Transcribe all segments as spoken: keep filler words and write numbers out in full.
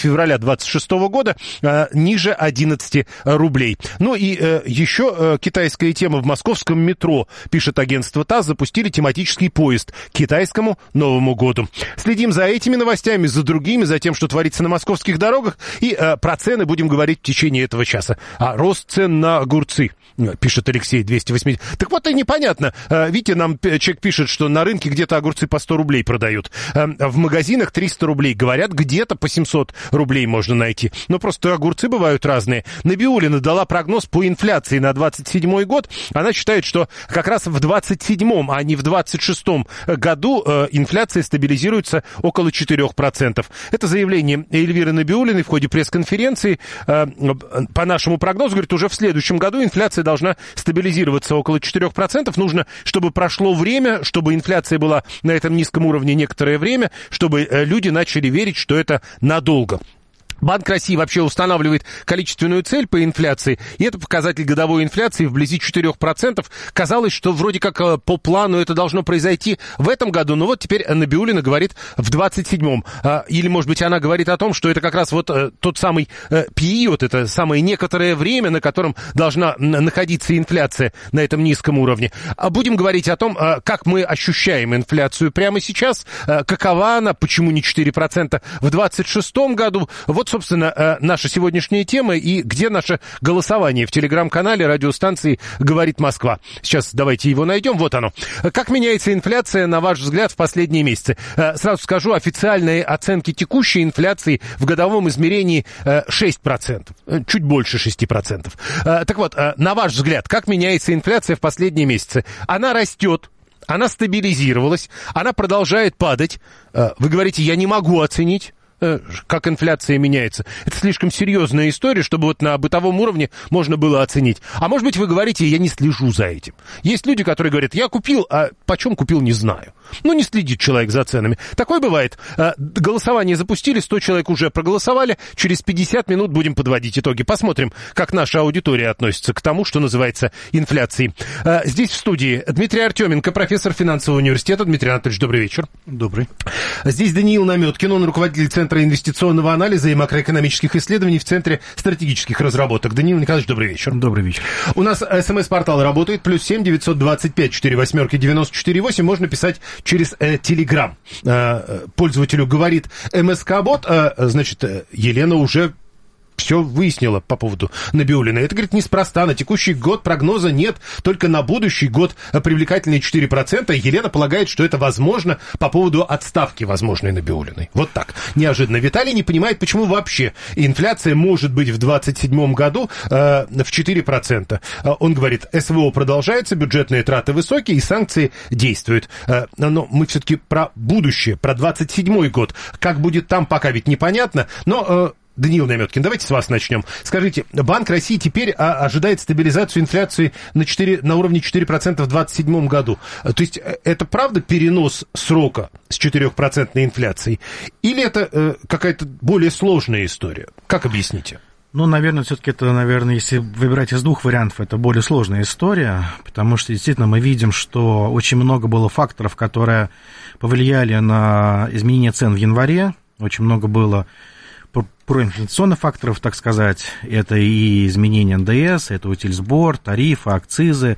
февраля двадцать шестого года ниже одиннадцати рублей. Ну и еще китайская тема. В московском метро, пишет агентство ТАСС, запустили тематический поезд к китайскому Новому году. Следим за этими новостями, за другими, за тем, что творится на московских дорогах. И про цены будем говорить в течение этого часа. А рост цен на огурцы, пишет Алексей, двести восемьдесят. Так вот и непонятно. Видите, нам человек пишет, что на рынке где-то огурцы по сто рублей продают. В магазинах триста рублей. Говорят, где-то по семьсот рублей можно найти. Но просто огурцы бывают разные. Набиуллина дала прогноз по инфляции на двадцать седьмой год. Она считает, что как раз в двадцать седьмом, а не в двадцать шестом году инфляция стабилизируется около четырех процентов. Это заявление Эльвиры Набиуллиной в ходе пресс-конференции. По нашему прогнозу, говорит, уже в следующем году инфляция должна стабилизироваться около четырех процентов. Нужно, чтобы прошло время, чтобы инфляция была на этом низком уровне некоторое время, чтобы люди начали верить, что это надолго. Банк России вообще устанавливает количественную цель по инфляции, и это показатель годовой инфляции вблизи четырех процентов. Казалось, что вроде как по плану это должно произойти в этом году, но вот теперь Набиуллина говорит в двадцать седьмом. Или, может быть, она говорит о том, что это как раз вот тот самый период, это самое некоторое время, на котором должна находиться инфляция на этом низком уровне. Будем говорить о том, как мы ощущаем инфляцию прямо сейчас, какова она, почему не четыре процента в двадцать шестом году. Вот, собственно, наша сегодняшняя тема и где наше голосование в телеграм-канале радиостанции «Говорит Москва». Сейчас давайте его найдем. Вот оно. Как меняется инфляция, на ваш взгляд, в последние месяцы? Сразу скажу, официальные оценки текущей инфляции в годовом измерении шесть процентов. Чуть больше шести процентов. Так вот, на ваш взгляд, как меняется инфляция в последние месяцы? Она растет. Она стабилизировалась. Она продолжает падать. Вы говорите, я не могу оценить, как инфляция меняется. Это слишком серьезная история, чтобы вот на бытовом уровне можно было оценить. А может быть, вы говорите, я не слежу за этим. Есть люди, которые говорят, я купил, а почем купил, не знаю. Ну, не следит человек за ценами. Такое бывает. Голосование запустили, сто человек уже проголосовали. Через пятьдесят минут будем подводить итоги. Посмотрим, как наша аудитория относится к тому, что называется инфляцией. Здесь в студии Дмитрий Артеменко, профессор финансового университета. Дмитрий Анатольевич, добрый вечер. Добрый. Здесь Даниил Наметкин, он руководитель Центра инвестиционного анализа и макроэкономических исследований в Центре стратегических разработок. Даниил Николаевич, добрый вечер. Добрый вечер. У нас смс-портал работает, плюс семь девятьсот двадцать пять четыре восьмерки девяносто четыре восемь. Можно писать через э, Телеграм. Э, пользователю говорит МСК-бот, э, значит, э, Елена уже все выяснила по поводу Набиуллиной. Это, говорит, неспроста. На текущий год прогноза нет, только на будущий год привлекательные четыре процента. Елена полагает, что это возможно по поводу отставки возможной Набиуллиной. Вот так. Неожиданно. Виталий не понимает, почему вообще инфляция может быть в двадцать седьмом году э, в четыре процента. Он говорит, СВО продолжается, бюджетные траты высокие и санкции действуют. Э, но мы все-таки про будущее, про двадцать седьмой год. Как будет там, пока ведь непонятно. Но... Э, Даниил Наметкин, давайте с вас начнем. Скажите, Банк России теперь а, ожидает стабилизацию инфляции на, четыре, на уровне четыре процента в двадцать седьмом году. То есть это правда перенос срока с четырехпроцентной инфляцией? Или это э, какая-то более сложная история? Как объясните? Ну, наверное, все-таки это, наверное, если выбирать из двух вариантов, это более сложная история, потому что действительно мы видим, что очень много было факторов, которые повлияли на изменение цен в январе. Очень много было проинфляционных факторов, так сказать. Это и изменение эн дэ эс, это утильсбор, тарифы, акцизы,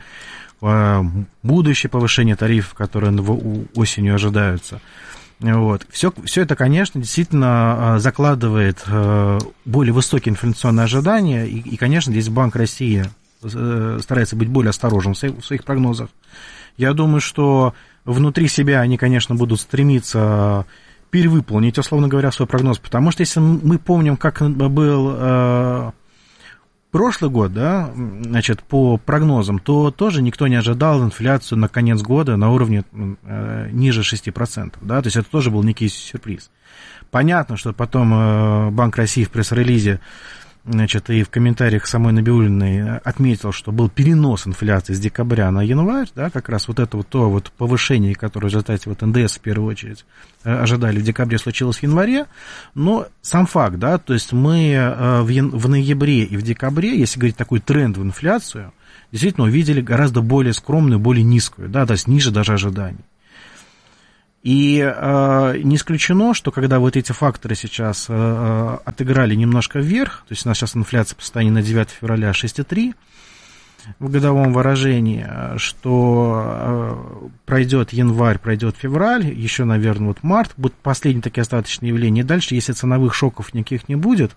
будущее повышение тарифов, которые осенью ожидаются. Вот. Все, все это, конечно, действительно закладывает более высокие инфляционные ожидания, и, и, конечно, здесь Банк России старается быть более осторожным в своих, в своих прогнозах. Я думаю, что внутри себя они, конечно, будут стремиться перевыполнить, условно говоря, свой прогноз, потому что если мы помним, как был э, прошлый год, да, значит, по прогнозам, то тоже никто не ожидал инфляцию на конец года на уровне э, ниже шести процентов, да, то есть это тоже был некий сюрприз. Понятно, что потом э, Банк России в пресс-релизе, значит, и в комментариях самой Набиуллиной отметил, что был перенос инфляции с декабря на январь, да, как раз вот это вот то вот повышение, которое в результате вот эн дэ эс в первую очередь ожидали в декабре, случилось в январе, но сам факт, да, то есть мы в, ян... в ноябре и в декабре, если говорить такой тренд в инфляцию, действительно увидели гораздо более скромную, более низкую, да, то есть ниже даже ожиданий. И э, не исключено, что когда вот эти факторы сейчас э, отыграли немножко вверх, то есть у нас сейчас инфляция по состоянию на девятое февраля шесть целых три десятых в годовом выражении, что э, пройдет январь, пройдет февраль, еще, наверное, вот март, будут последние такие остаточные явления. И дальше, если ценовых шоков никаких не будет,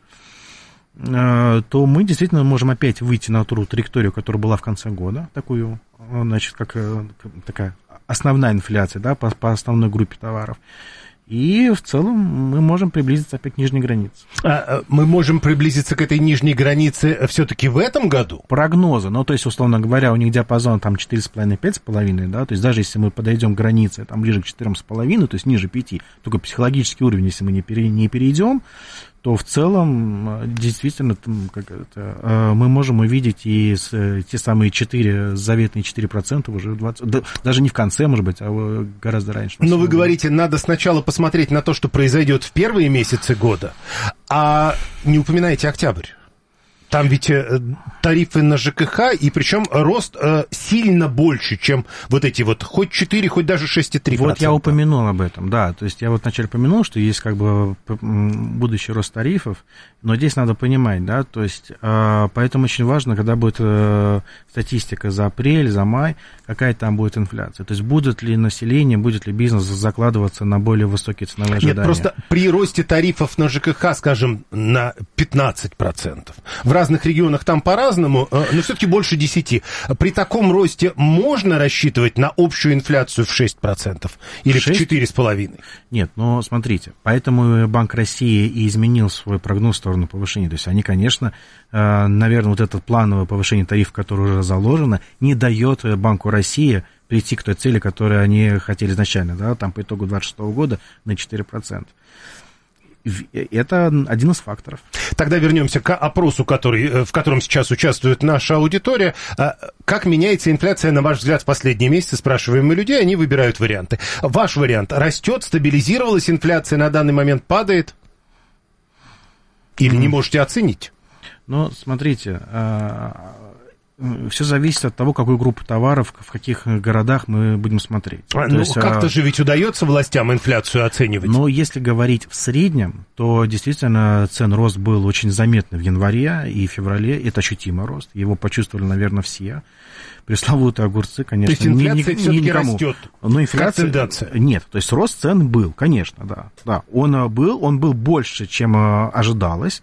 э, то мы действительно можем опять выйти на ту траекторию, которая была в конце года, такую, значит, как, как такая основная инфляция, да, по, по основной группе товаров. И в целом мы можем приблизиться опять к нижней границе. А, мы можем приблизиться к этой нижней границе все-таки в этом году? Прогнозы. Ну, то есть, условно говоря, у них диапазон там четыре с половиной - пять с половиной, да, то есть даже если мы подойдем к границе там ближе к четырем с половиной, то есть ниже пяти, только психологический уровень, если мы не, пере, не перейдем, то в целом действительно как это, мы можем увидеть и с, те самые четыре, заветные четыре процента уже в двадцать, да, даже не в конце, может быть, а гораздо раньше. Но вы говорите, надо сначала посмотреть на то, что произойдет в первые месяцы года, а не упоминаете октябрь. Там ведь э, тарифы на ЖКХ, и причем рост э, сильно больше, чем вот эти вот хоть четыре, хоть даже шесть целых три десятых процента. Вот я упомянул об этом, да. То есть я вот вначале упомянул, что есть как бы будущий рост тарифов, но здесь надо понимать, да, то есть э, поэтому очень важно, когда будет э, статистика за апрель, за май, какая там будет инфляция. То есть будет ли население, будет ли бизнес закладываться на более высокие ценовые ожидания. Нет, просто при росте тарифов на ЖКХ, скажем, на пятнадцать процентов, в разных регионах там по-разному, но все-таки больше десяти. При таком росте можно рассчитывать на общую инфляцию в шесть процентов или шесть? В четыре с половиной? Нет, но смотрите, поэтому Банк России и изменил свой прогноз в сторону повышения. То есть они, конечно, наверное, вот это плановое повышение тарифов, которое уже заложено, не дает Банку России прийти к той цели, которую они хотели изначально, да, там по итогу двадцать шестого года на четыре процента. Это один из факторов. Тогда вернемся к опросу, который, в котором сейчас участвует наша аудитория. Как меняется инфляция, на ваш взгляд, в последние месяцы? Спрашиваем мы людей, они выбирают варианты. Ваш вариант: растет, стабилизировалась инфляция, на данный момент падает? Или mm. не можете оценить? Ну, смотрите, все зависит от того, какую группу товаров, в каких городах мы будем смотреть. А, ну, есть, как-то а... же ведь удается властям инфляцию оценивать. Но если говорить в среднем, то действительно цен рост был очень заметный в январе и феврале. Это ощутимый рост. Его почувствовали, наверное, все. Пресловутые огурцы, конечно. То есть инфляция ни, ни, все-таки никому. растет? Но инфляция... Как тенденция? Нет, то есть рост цен был, конечно, да. да. Он был, он был больше, чем ожидалось.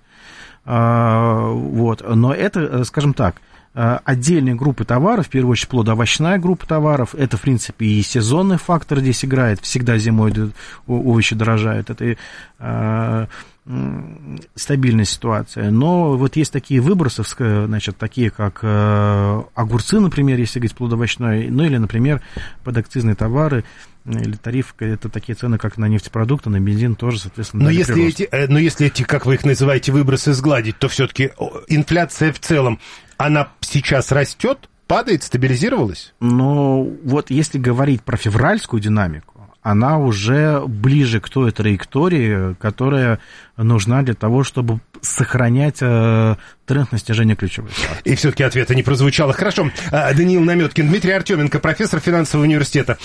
Вот. Но это, скажем так, отдельные группы товаров, в первую очередь плодоовощная группа товаров, это, в принципе, и сезонный фактор здесь играет, всегда зимой овощи дорожают, это э, стабильная ситуация, но вот есть такие выбросы, значит, такие как э, огурцы, например, если говорить плодоовощной, ну или, например, подакцизные товары, или тариф, это такие цены, как на нефтепродукты, на бензин тоже, соответственно, но если эти, но если эти, как вы их называете, выбросы сгладить, то все-таки инфляция в целом, она сейчас растет, падает, стабилизировалась? Ну, вот если говорить про февральскую динамику, она уже ближе к той траектории, которая нужна для того, чтобы сохранять э, тренд на снижение ключевой ставки. И все-таки ответа не прозвучало. Хорошо. Даниил Наметкин, Дмитрий Артеменко, профессор финансового университета.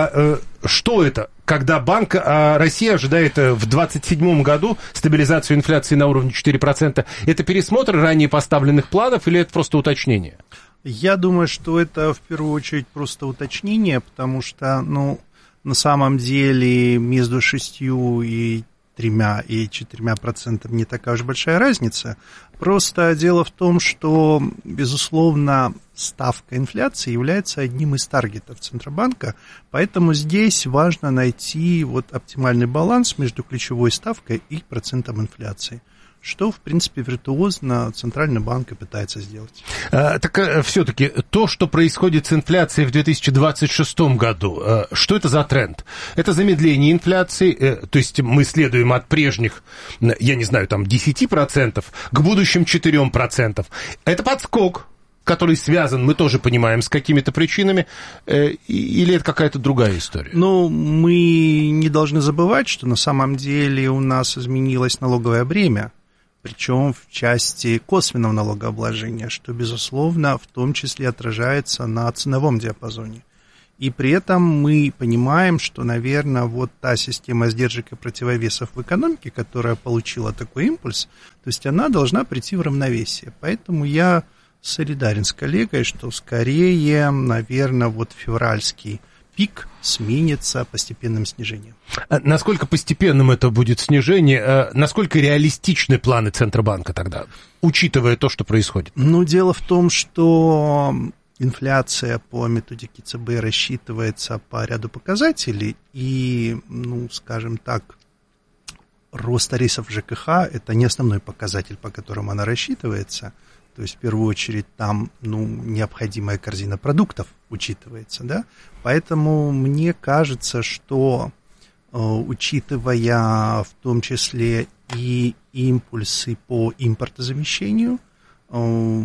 Что это, когда Банк России ожидает в двадцать седьмом году стабилизацию инфляции на уровне четыре процента? Это пересмотр ранее поставленных планов или это просто уточнение? Я думаю, что это в первую очередь просто уточнение, потому что, ну, на самом деле между шестью и тремя и четырьмя процентами не такая уж большая разница. Просто дело в том, что, безусловно, ставка инфляции является одним из таргетов Центробанка, поэтому здесь важно найти вот оптимальный баланс между ключевой ставкой и процентом инфляции, что, в принципе, виртуозно Центральный банк и пытается сделать. А, так а, все-таки то, что происходит с инфляцией в две тысячи двадцать шестом году, а, что это за тренд? Это замедление инфляции, а, то есть мы следуем от прежних, я не знаю, там, десять процентов к будущим четыре процента. Это подскок, который связан, мы тоже понимаем, с какими-то причинами, э, или это какая-то другая история? Ну, мы не должны забывать, что на самом деле у нас изменилось налоговое бремя, причем в части косвенного налогообложения, что, безусловно, в том числе отражается на ценовом диапазоне. И при этом мы понимаем, что, наверное, вот та система сдержек и противовесов в экономике, которая получила такой импульс, то есть она должна прийти в равновесие. Поэтому я солидарен с коллегой, что скорее, наверное, вот февральский пик сменится постепенным снижением. А насколько постепенным это будет снижение? Насколько реалистичны планы Центробанка тогда, учитывая то, что происходит? Ну, дело в том, что инфляция по методике ЦБ рассчитывается по ряду показателей, и, ну, скажем так, рост тарифов ЖКХ – это не основной показатель, по которому она рассчитывается. То есть, в первую очередь, там, ну, необходимая корзина продуктов учитывается, да. Поэтому мне кажется, что, э, учитывая в том числе и импульсы по импортозамещению, э,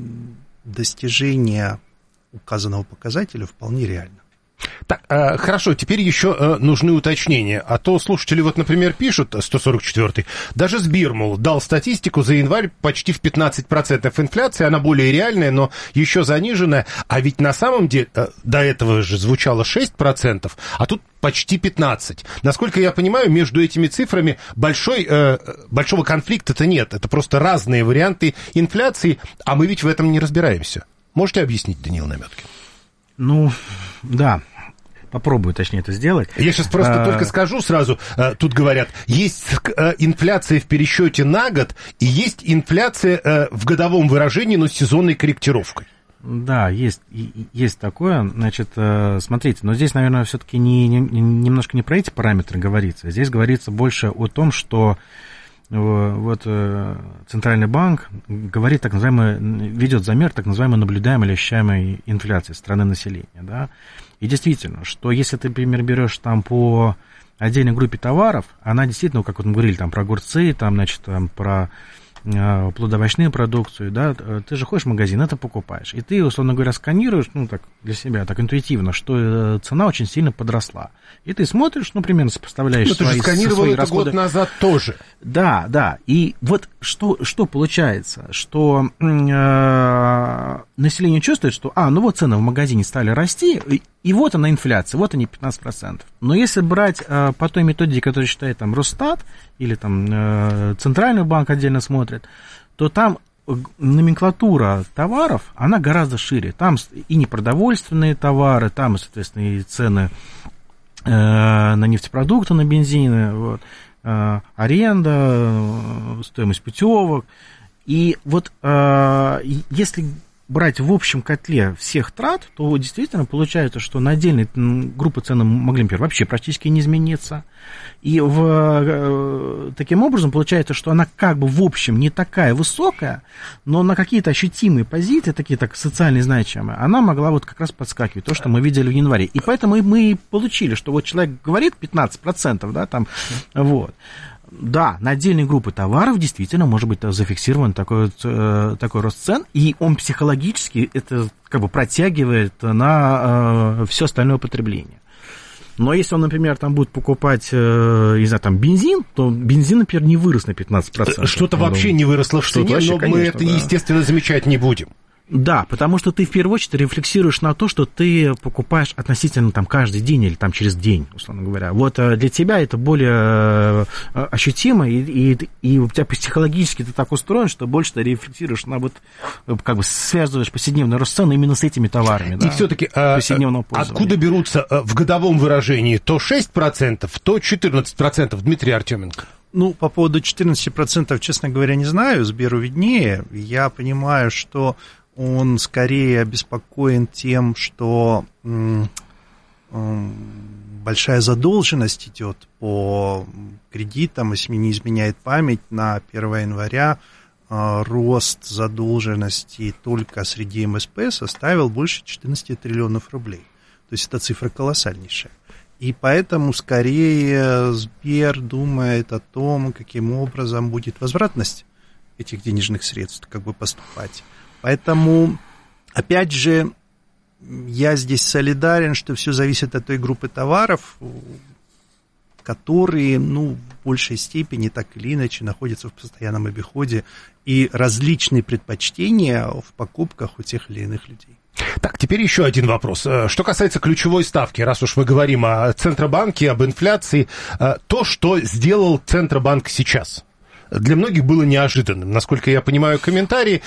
достижение указанного показателя вполне реально. Так, э, хорошо, теперь еще э, нужны уточнения. А то слушатели, вот, например, пишут, сто сорок четвёртый, даже Сбир, мол, дал статистику за январь почти в пятнадцать процентов инфляции, она более реальная, но еще заниженная. А ведь на самом деле э, до этого же звучало шесть процентов, а тут почти пятнадцать процентов. Насколько я понимаю, между этими цифрами большой, э, большого конфликта-то нет. Это просто разные варианты инфляции, а мы ведь в этом не разбираемся. Можете объяснить, Даниил Наметкин? Ну, да, попробую, точнее, это сделать. Я сейчас просто а... только скажу сразу, тут говорят, есть инфляция в пересчете на год, и есть инфляция в годовом выражении, но с сезонной корректировкой. Да, есть, есть такое. Значит, смотрите, но здесь, наверное, все-таки не, не, немножко не про эти параметры говорится. Здесь говорится больше о том, что вот Центральный банк говорит так называемый, ведет замер так называемой наблюдаемой или ощущаемой инфляции страны населения, да, и действительно, что если ты, например, берешь там по отдельной группе товаров, она действительно, как вот мы говорили, там про огурцы, там, значит, там про плодоовощную продукцию, да, ты же ходишь в магазин, это покупаешь, и ты, условно говоря, сканируешь, ну, так, для себя, так интуитивно, что цена очень сильно подросла, и ты смотришь, ну, примерно сопоставляешь свои, ты же сканировал свои это расходы. Год назад тоже. Да, да, и вот что, что получается, что э, население чувствует, что, а, ну вот цены в магазине стали расти, и, и вот она инфляция, вот они пятнадцать процентов. Но если брать э, по той методике, которую считает там Росстат, или там э, Центральный банк отдельно смотрит, то там номенклатура товаров, она гораздо шире. Там и непродовольственные товары, там, соответственно, и цены э, на нефтепродукты, на бензин, вот, э, аренда, э, стоимость путевок. И вот э, если брать в общем котле всех трат, то действительно получается, что на отдельные группы цены могли, например, вообще практически не измениться. И в, таким образом получается, что она как бы в общем не такая высокая, но на какие-то ощутимые позиции, такие так социально значимые, она могла вот как раз подскакивать, то, что мы видели в январе. И поэтому мы и получили, что вот человек говорит пятнадцать процентов, да, там, вот. Да, на отдельные группы товаров действительно может быть зафиксирован такой, такой рост цен, и он психологически это как бы протягивает на э, все остальное потребление. Но если он, например, там будет покупать, э, не знаю, там бензин, то бензин, например, не вырос на пятнадцать процентов. Что-то вообще не выросло в цене, вообще, но конечно, мы это, да. естественно, замечать не будем. Да, потому что ты в первую очередь рефлексируешь на то, что ты покупаешь относительно там каждый день или там через день, условно говоря. Вот для тебя это более ощутимо, и, и, и у тебя психологически ты так устроен, что больше ты рефлексируешь на вот, как бы связываешь повседневный рост цен именно с этими товарами. И да, все-таки откуда берутся в годовом выражении то шесть процентов, то четырнадцать процентов, Дмитрий Артеменко? Ну, по поводу четырнадцати процентов, честно говоря, не знаю, Сберу виднее. Я понимаю, что он скорее обеспокоен тем, что м, м, большая задолженность идет по кредитам, если мне не изменяет память, на первое января э, рост задолженности только среди эм эс пэ составил больше четырнадцати триллионов рублей. То есть это цифра колоссальнейшая. И поэтому скорее Сбер думает о том, каким образом будет возвратность этих денежных средств как бы поступать. Поэтому, опять же, я здесь солидарен, что все зависит от той группы товаров, которые, ну, в большей степени так или иначе находятся в постоянном обиходе, и различные предпочтения в покупках у тех или иных людей. Так, теперь еще один вопрос. Что касается ключевой ставки, раз уж мы говорим о Центробанке, об инфляции, то, что сделал Центробанк сейчас, для многих было неожиданным, насколько я понимаю комментарии,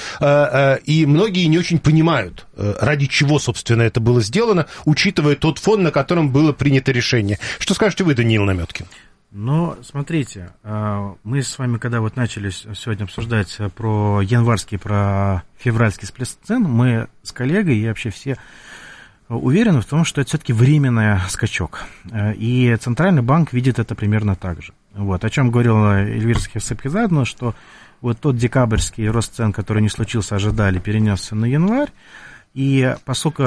и многие не очень понимают, ради чего, собственно, это было сделано, учитывая тот фон, на котором было принято решение. Что скажете вы, Даниил Наметкин? Но, смотрите, мы с вами, когда вот начали сегодня обсуждать про январский, про февральский всплеск цен, мы с коллегой и вообще все уверены в том, что это все-таки временный скачок. И Центральный банк видит это примерно так же. Вот, о чем говорил Эльвира Сапхизадзе, что вот тот декабрьский рост цен, который не случился, ожидали, перенесся на январь. И поскольку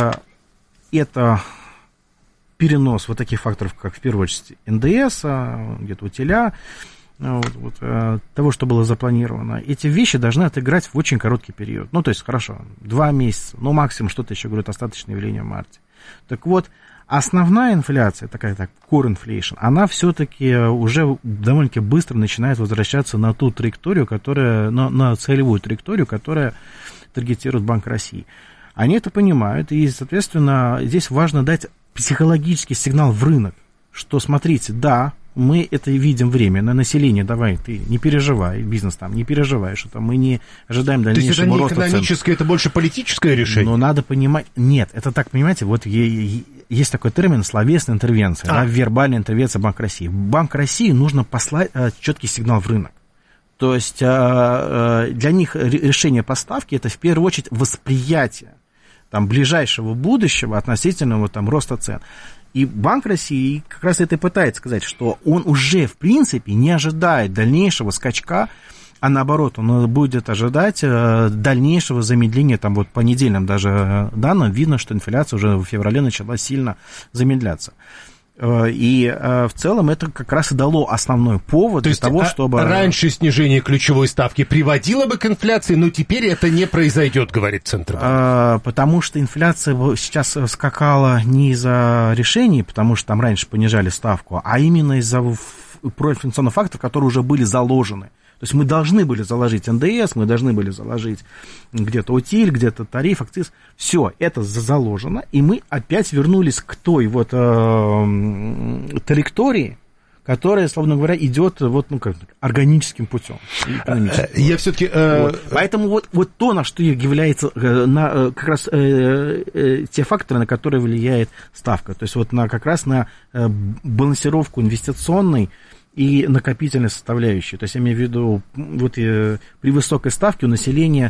это перенос вот таких факторов, как в первую очередь эн дэ эс, где-то утиля, вот, вот, того, что было запланировано, эти вещи должны отыграть в очень короткий период. Ну, то есть, хорошо, два месяца, ну, максимум что-то еще, говорю, остаточное явление в марте. Так вот, основная инфляция, такая так, core inflation, она все-таки уже довольно-таки быстро начинает возвращаться на ту траекторию, которая, на, на целевую траекторию, которая таргетирует Банк России. Они это понимают, и, соответственно, здесь важно дать психологический сигнал в рынок, что, смотрите, да, мы это видим временно, население, давай, ты не переживай, бизнес там, не переживай, что там мы не ожидаем дальнейшего роста цен. То есть это не экономическое, это больше политическое решение? Но надо понимать, нет, это так, понимаете, вот есть такой термин словесная интервенция, а. да, вербальная интервенция Банка России. Банк России нужно послать четкий сигнал в рынок. То есть для них решение поставки это в первую очередь восприятие там, ближайшего будущего относительно там, роста цен. И Банк России как раз это и пытается сказать, что он уже, в принципе, не ожидает дальнейшего скачка, а наоборот, он будет ожидать дальнейшего замедления, там вот по недельным даже данным видно, что инфляция уже в феврале начала сильно замедляться. И в целом это как раз и дало основной повод То для того, а чтобы... раньше снижение ключевой ставки приводило бы к инфляции, но теперь это не произойдет, говорит Центробанк. А, потому что инфляция сейчас скакала не из-за решений, потому что там раньше понижали ставку, а именно из-за проинфляционных факторов, которые уже были заложены. То есть мы должны были заложить эн дэ эс, мы должны были заложить где-то утиль, где-то тариф, акциз. Все, это заложено, и мы опять вернулись к той вот э, траектории, которая, словно говоря, идет вот, ну, как, органическим путем. Я все-таки... Э... Вот. Поэтому вот, вот то, на что является на, как раз э, э, те факторы, на которые влияет ставка. То есть вот на, как раз на э, балансировку инвестиционной и накопительной составляющей. То есть я имею в виду, вот э, при высокой ставке у населения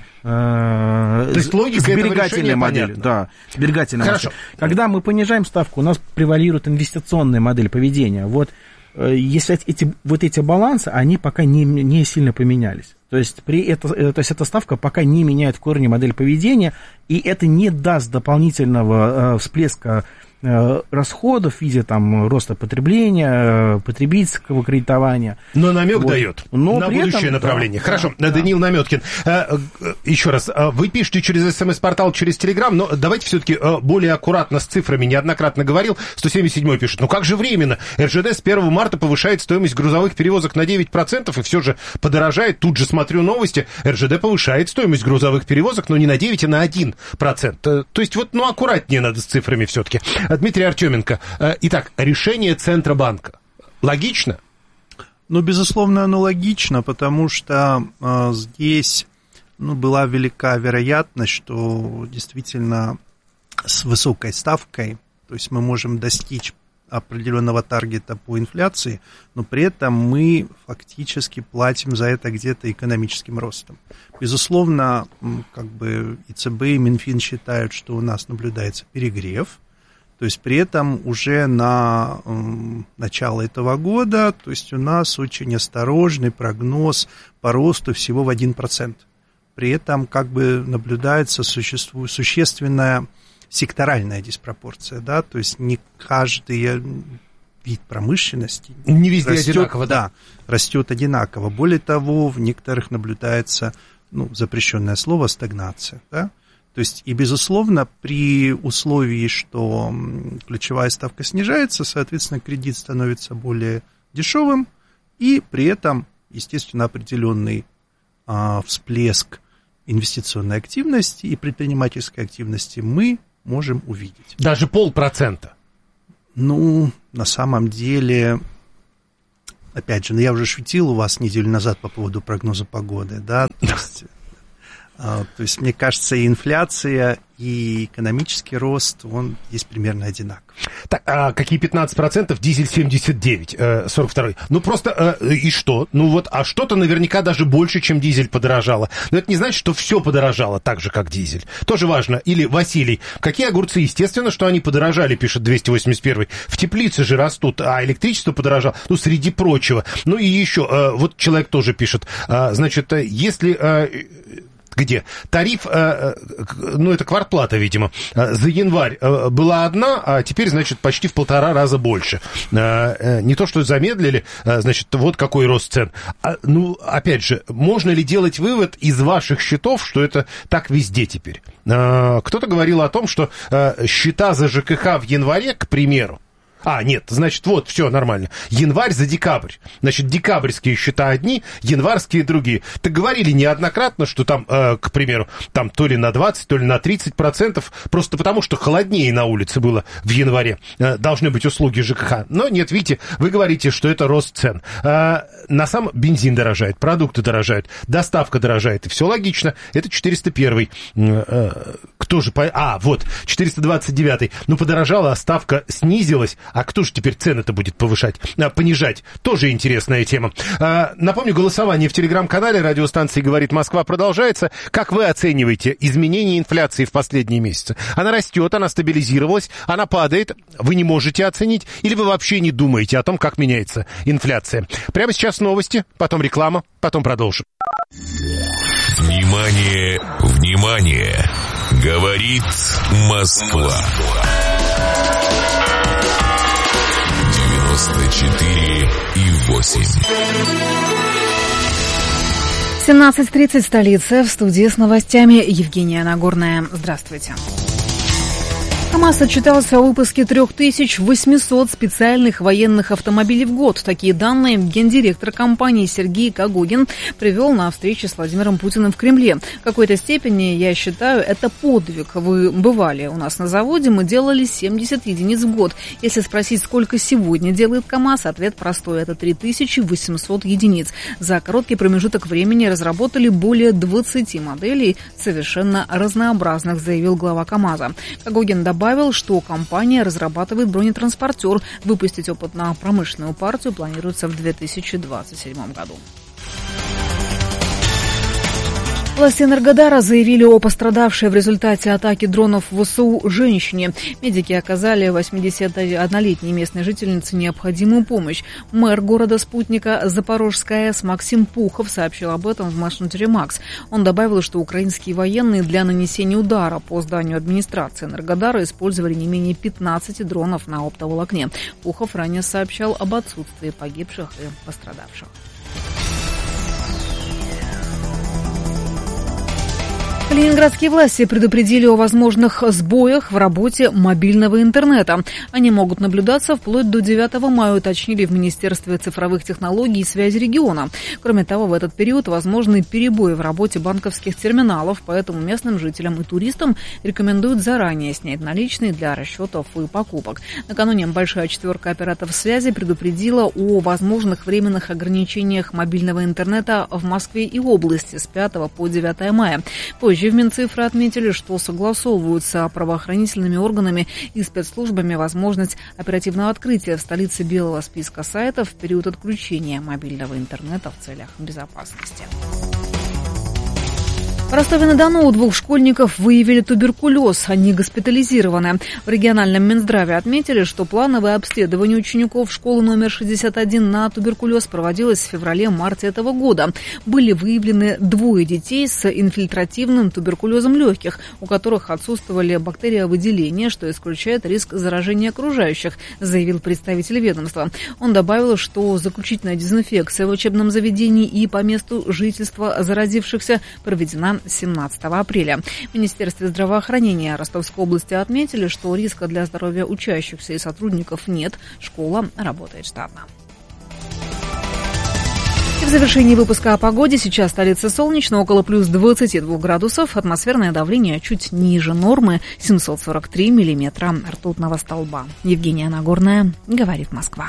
э, То есть логика сберегательная модель. Да, сберегательная модель. Когда мы понижаем ставку, у нас превалирует инвестиционная модель поведения. Вот э, если эти, вот эти балансы, они пока не, не сильно поменялись. То есть, при это, то есть эта ставка пока не меняет в корне модель поведения, и это не даст дополнительного э, всплеска расходов в виде там, роста потребления, потребительского кредитования. Но намек вот. дает Но на будущее этом, направление. Да, Хорошо, да, Даниил да. Наметкин, еще раз, вы пишете через СМС-портал, через Телеграм, но давайте все-таки более аккуратно с цифрами, неоднократно говорил, сто семьдесят седьмой пишет, ну как же временно? эр жэ дэ с первого марта повышает стоимость грузовых перевозок на девять процентов, и все же подорожает. Тут же смотрю новости, эр жэ дэ повышает стоимость грузовых перевозок, но не на девять, а на один процент. То есть вот, ну, аккуратнее надо с цифрами все-таки. Дмитрий Артеменко. Итак, решение Центробанка логично? Ну, безусловно, оно логично, потому что э, здесь ну, была велика вероятность, что действительно с высокой ставкой, то есть мы можем достичь определенного таргета по инфляции, но при этом мы фактически платим за это где-то экономическим ростом. Безусловно, как бы и цэ бэ, и Минфин считают, что у нас наблюдается перегрев. То есть при этом уже на э, начало этого года, то есть у нас очень осторожный прогноз по росту всего в один процент. При этом как бы наблюдается существует существенная секторальная диспропорция, да, то есть не каждый вид промышленности не везде растет, одинаково, да, растет одинаково. Более того, в некоторых наблюдается, ну, запрещенное слово, стагнация, да. То есть, и, безусловно, при условии, что ключевая ставка снижается, соответственно, кредит становится более дешевым, и при этом, естественно, определенный а, всплеск инвестиционной активности и предпринимательской активности мы можем увидеть. Даже полпроцента? Ну, на самом деле, опять же, ну, я уже шутил у вас неделю назад по поводу прогноза погоды, да, то есть, то есть мне кажется, и инфляция, и экономический рост, он есть примерно одинаков. Так, а какие пятнадцать процентов? Дизель семьдесят девять, сорок второй. Ну, просто, э, и что? Ну, вот, а что-то наверняка даже больше, чем дизель подорожало. Но это не значит, что все подорожало так же, как дизель. Тоже важно. Или, Василий, какие огурцы? Естественно, что они подорожали, пишет двести восемьдесят первый. В теплице же растут, а электричество подорожало. Ну, среди прочего. Ну, и еще, э, вот человек тоже пишет. Э, значит, если... Э, Где? Тариф, э, ну, это квартплата, видимо, э, за январь э, была одна, а теперь, значит, почти в полтора раза больше. Э, э, не то, что замедлили, э, значит, вот какой рост цен. А, ну, опять же, можно ли делать вывод из ваших счетов, что это так везде теперь? Э, кто-то говорил о том, что э, счета за ЖКХ в январе, к примеру, А, нет, значит, вот, все нормально. Январь за декабрь. Значит, декабрьские счета одни, январские другие. Так говорили неоднократно, что там, э, к примеру, там то ли на двадцать, то ли на тридцать процентов, просто потому, что холоднее на улице было в январе, э, должны быть услуги ЖКХ. Но нет, видите, вы говорите, что это рост цен. Э, на самом бензин дорожает, продукты дорожают, доставка дорожает, и все логично. Это четыреста первый. Э, кто же... По... А, вот, четыреста двадцать девятый. Ну, подорожала, а ставка снизилась. А кто же теперь цены-то будет повышать, а, понижать? Тоже интересная тема. А, напомню, голосование в телеграм-канале радиостанции «Говорит Москва» продолжается. Как вы оцениваете изменение инфляции в последние месяцы? Она растет, она стабилизировалась, она падает, вы не можете оценить, или вы вообще не думаете о том, как меняется инфляция? Прямо сейчас новости, потом реклама, потом продолжим. Внимание, внимание! Говорит Москва. девяносто четыре и восемь. семнадцать тридцать, столица. В студии с новостями Евгения Нагорная. Здравствуйте. КамАЗ отчитался о выпуске три тысячи восемьсот специальных военных автомобилей в год. Такие данные гендиректор компании Сергей Когогин привел на встрече с Владимиром Путиным в Кремле. В какой-то степени, я считаю, это подвиг. Вы бывали у нас на заводе, мы делали семьдесят единиц в год. Если спросить, сколько сегодня делает КамАЗ, ответ простой – это три тысячи восемьсот единиц. За короткий промежуток времени разработали более двадцати моделей, совершенно разнообразных, заявил глава КамАЗа. Когогин добавил, Добавил, что компания разрабатывает бронетранспортер. Выпустить опыт на промышленную партию планируется в две тысячи двадцать седьмом году. Власти Энергодара заявили о пострадавшей в результате атаки дронов ВСУ женщине. Медики оказали восьмидесятиоднолетней местной жительнице необходимую помощь. Мэр города-спутника Запорожская АЭС Максим Пухов сообщил об этом в мессенджере Макс. Он добавил, что украинские военные для нанесения удара по зданию администрации Энергодара использовали не менее пятнадцати дронов на оптоволокне. Пухов ранее сообщал об отсутствии погибших и пострадавших. Калининградские власти предупредили о возможных сбоях в работе мобильного интернета. Они могут наблюдаться вплоть до девятого мая, уточнили в Министерстве цифровых технологий и связи региона. Кроме того, в этот период возможны перебои в работе банковских терминалов, поэтому местным жителям и туристам рекомендуют заранее снять наличные для расчетов и покупок. Накануне большая четверка операторов связи предупредила о возможных временных ограничениях мобильного интернета в Москве и области с пятого по девятое мая. Позже в Минцифры отметили, что согласовываются правоохранительными органами и спецслужбами возможность оперативного открытия в столице белого списка сайтов в период отключения мобильного интернета в целях безопасности. В Ростове-на-Дону у двух школьников выявили туберкулез, они госпитализированы. В региональном Минздраве отметили, что плановое обследование учеников школы номер шестьдесят один на туберкулез проводилось в феврале-марте этого года. Были выявлены двое детей с инфильтративным туберкулезом легких, у которых отсутствовали бактериовыделения, что исключает риск заражения окружающих, заявил представитель ведомства. Он добавил, что заключительная дезинфекция в учебном заведении и по месту жительства заразившихся проведена семнадцатого апреля. В Министерстве здравоохранения Ростовской области отметили, что риска для здоровья учащихся и сотрудников нет. Школа работает штатно. В завершении выпуска о погоде. Сейчас столица солнечно, около плюс двадцати двух градусов. Атмосферное давление чуть ниже нормы, семьсот сорок три миллиметра ртутного столба. Евгения Нагорная, говорит Москва.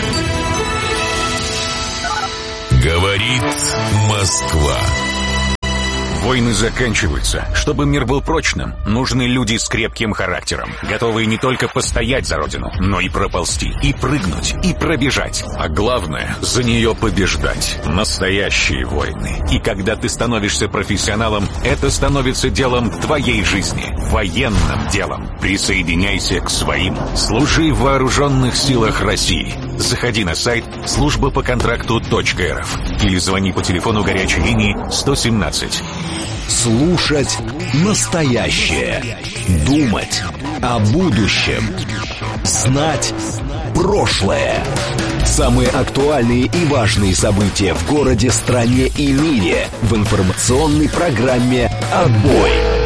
Говорит Москва. Войны заканчиваются. Чтобы мир был прочным, нужны люди с крепким характером, готовые не только постоять за родину, но и проползти, и прыгнуть, и пробежать. А главное, за нее побеждать. Настоящие войны. И когда ты становишься профессионалом, это становится делом твоей жизни. Военным делом. Присоединяйся к своим. Служи в вооруженных силах России. Заходи на сайт служба по контракту точка эр эф или звони по телефону горячей линии сто семнадцать. Слушать настоящее. Думать о будущем. Знать прошлое. Самые актуальные и важные события в городе, стране и мире в информационной программе «Отбой».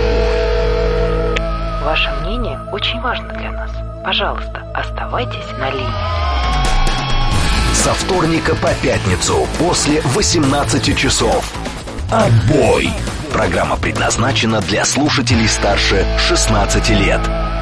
Ваше мнение очень важно для нас. Пожалуйста, оставайтесь на линии. Со вторника по пятницу после восемнадцати часов. «Отбой». Программа предназначена для слушателей старше шестнадцати лет.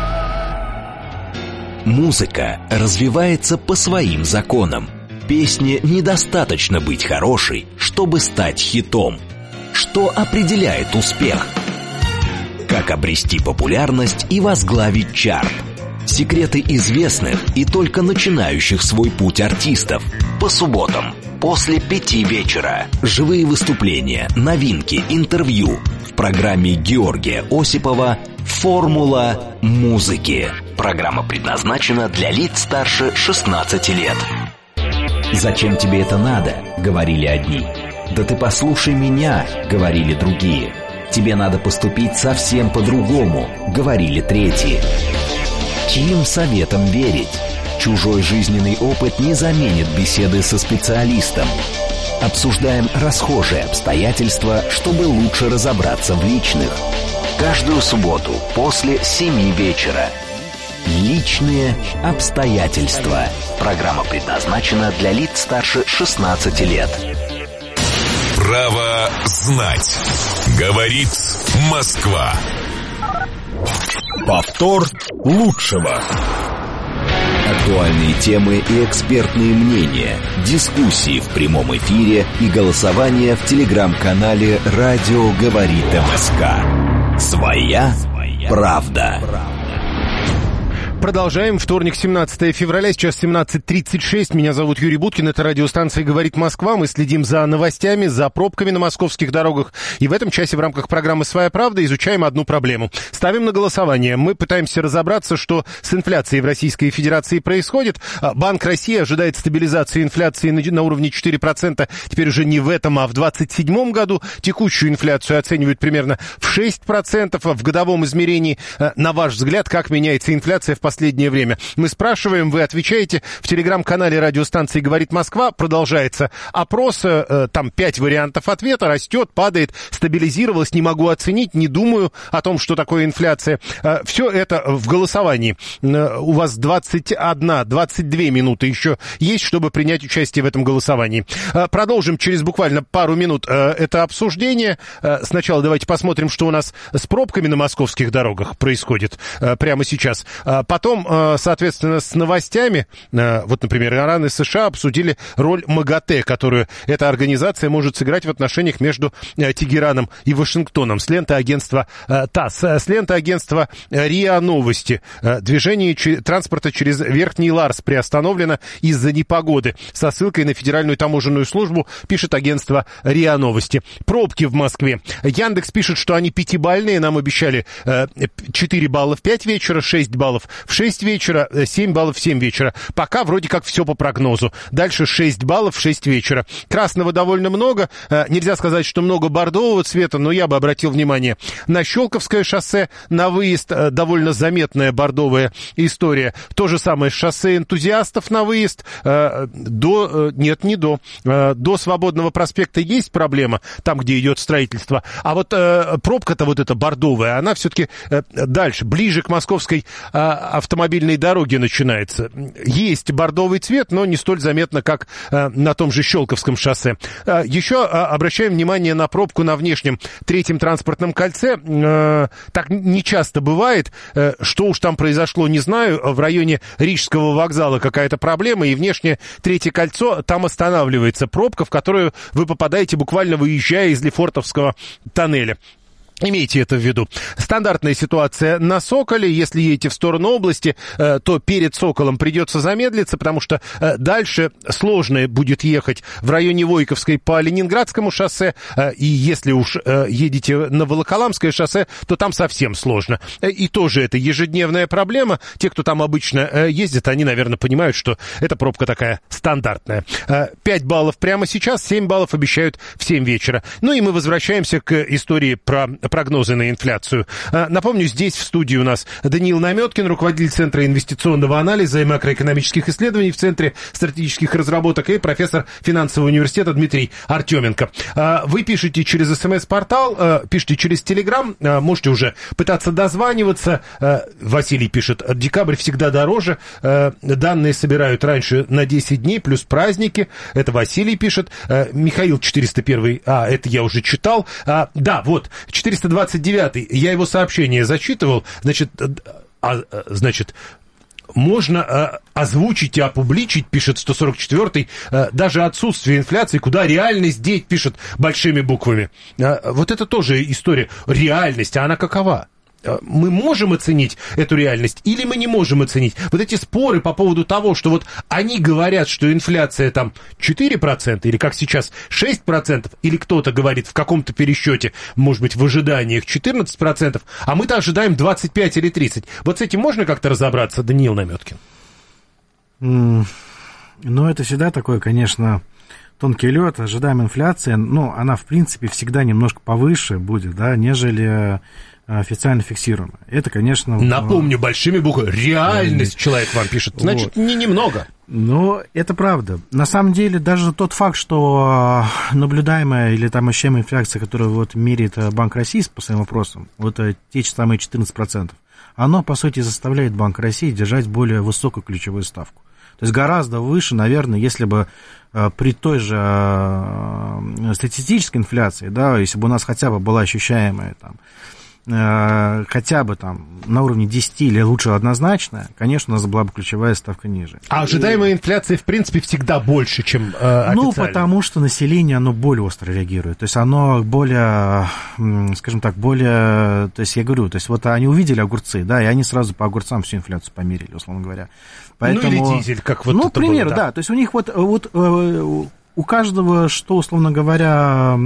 Музыка развивается по своим законам. Песне недостаточно быть хорошей, чтобы стать хитом. Что определяет успех? Как обрести популярность и возглавить чарт? Секреты известных и только начинающих свой путь артистов. По субботам после пяти вечера. Живые выступления, новинки, интервью. В программе Георгия Осипова «Формула музыки». Программа предназначена для лиц старше шестнадцати лет. «Зачем тебе это надо?» — говорили одни. «Да ты послушай меня», — говорили другие. «Тебе надо поступить совсем по-другому», — говорили третьи. Чьим советом верить? Чужой жизненный опыт не заменит беседы со специалистом. Обсуждаем расхожие обстоятельства, чтобы лучше разобраться в личных. Каждую субботу после семи вечера. Личные обстоятельства. Программа предназначена для лиц старше шестнадцати лет. Право знать. Говорит Москва. Повтор лучшего. Актуальные темы и экспертные мнения, дискуссии в прямом эфире и голосование в телеграм-канале «Радио говорит МСК». Своя правда. Продолжаем. Вторник, семнадцатое февраля, сейчас семнадцать тридцать шесть. Меня зовут Юрий Буткин, это радиостанция «Говорит Москва». Мы следим за новостями, за пробками на московских дорогах. И в этом часе в рамках программы «Своя правда» изучаем одну проблему. Ставим на голосование. Мы пытаемся разобраться, что с инфляцией в Российской Федерации происходит. Банк России ожидает стабилизации инфляции на уровне четыре процента. Теперь уже не в этом, а в двадцать седьмом году. Текущую инфляцию оценивают примерно в шесть процентов. В годовом измерении, на ваш взгляд, как меняется инфляция в последнее последнее время? Мы спрашиваем, вы отвечаете. В телеграм-канале радиостанции «Говорит Москва» продолжается опрос. Там пять вариантов ответа. Растет, падает, стабилизировалась, не могу оценить, не думаю о том, что такое инфляция. Все это в голосовании. У вас двадцать одна, двадцать две минуты еще есть, чтобы принять участие в этом голосовании. Продолжим через буквально пару минут это обсуждение. Сначала давайте посмотрим, что у нас с пробками на московских дорогах происходит прямо сейчас. Потом, соответственно, с новостями, вот, например, Иран и США обсудили роль МАГАТЭ, которую эта организация может сыграть в отношениях между Тегераном и Вашингтоном. С ленты агентства ТАСС, с ленты агентства РИА Новости. Движение транспорта через Верхний Ларс приостановлено из-за непогоды. Со ссылкой на Федеральную таможенную службу пишет агентство РИА Новости. Пробки в Москве. Яндекс пишет, что они пятибалльные. Нам обещали четыре балла в пять вечера, шесть баллов в шесть вечера, семь баллов в семь вечера. Пока вроде как все по прогнозу. Дальше шесть баллов в шесть вечера. Красного довольно много. Нельзя сказать, что много бордового цвета, но я бы обратил внимание на Щелковское шоссе. На выезд довольно заметная бордовая история. То же самое с шоссе Энтузиастов на выезд. До, нет, не до. До Свободного проспекта есть проблема, там, где идет строительство. А вот пробка-то вот эта бордовая, она все-таки дальше, ближе к Московской автомобильной дороги начинается. Есть бордовый цвет, но не столь заметно, как на том же Щелковском шоссе. Еще обращаем внимание на пробку на внешнем третьем транспортном кольце. Так не часто бывает. Что уж там произошло, не знаю. В районе Рижского вокзала какая-то проблема, и внешнее третье кольцо, там останавливается пробка, в которую вы попадаете, буквально выезжая из Лефортовского тоннеля. Имейте это в виду. Стандартная ситуация на Соколе. Если едете в сторону области, то перед Соколом придется замедлиться, потому что дальше сложно будет ехать в районе Войковской по Ленинградскому шоссе. И если уж едете на Волоколамское шоссе, то там совсем сложно. И тоже это ежедневная проблема. Те, кто там обычно ездит, они, наверное, понимают, что эта пробка такая стандартная. пять баллов прямо сейчас, семь баллов обещают в семь вечера. Ну и мы возвращаемся к истории про прогнозы на инфляцию. Напомню, здесь в студии у нас Даниил Наметкин, руководитель Центра инвестиционного анализа и макроэкономических исследований в Центре стратегических разработок, и профессор финансового университета Дмитрий Артеменко. Вы пишете через СМС-портал, пишите через Телеграм, можете уже пытаться дозваниваться. Василий пишет: декабрь всегда дороже, данные собирают раньше на десять дней, плюс праздники. Это Василий пишет. Михаил четыреста один, а, это я уже читал. Да, вот, четыреста двадцать девять, я его сообщение зачитывал, значит, а, значит, можно а, озвучить и опубличить, пишет сто сорок четвёртый, а, даже отсутствие инфляции, куда реальность деть, пишет большими буквами. А, вот это тоже история. Реальность, а она какова? Мы можем оценить эту реальность или мы не можем оценить? Вот эти споры по поводу того, что вот они говорят, что инфляция там четыре процента, или как сейчас шесть процентов, или кто-то говорит в каком-то пересчете, может быть, в ожиданиях четырнадцать процентов, а мы-то ожидаем двадцать пять или тридцать. Вот с этим можно как-то разобраться, Даниил Наметкин? Mm, ну, это всегда такое, конечно, тонкий лед. Ожидаем инфляция, ну, она, в принципе, всегда немножко повыше будет, да, нежели официально фиксируемая. Это, конечно... Напомню, большими буквами, реальность человек вам пишет. Значит, вот. Не немного. Ну, это правда. На самом деле, даже тот факт, что наблюдаемая или там ощущаемая инфляция, которую вот меряет Банк России по своим вопросам, вот те самые четырнадцать процентов, оно, по сути, заставляет Банк России держать более высокую ключевую ставку. То есть гораздо выше, наверное, если бы при той же статистической инфляции, да, если бы у нас хотя бы была ощущаемая там хотя бы там на уровне десять или лучше однозначно, конечно, у нас была бы ключевая ставка ниже. А ожидаемая инфляция, в принципе, всегда больше, чем э, официально? Ну, потому что население, оно более остро реагирует. То есть оно более, скажем так, более... То есть я говорю, то есть вот они увидели огурцы, да, и они сразу по огурцам всю инфляцию померили, условно говоря. Поэтому, ну, или дизель, как вот ну, это к примеру, было, да. да. То есть у них вот... вот у каждого, что, условно говоря,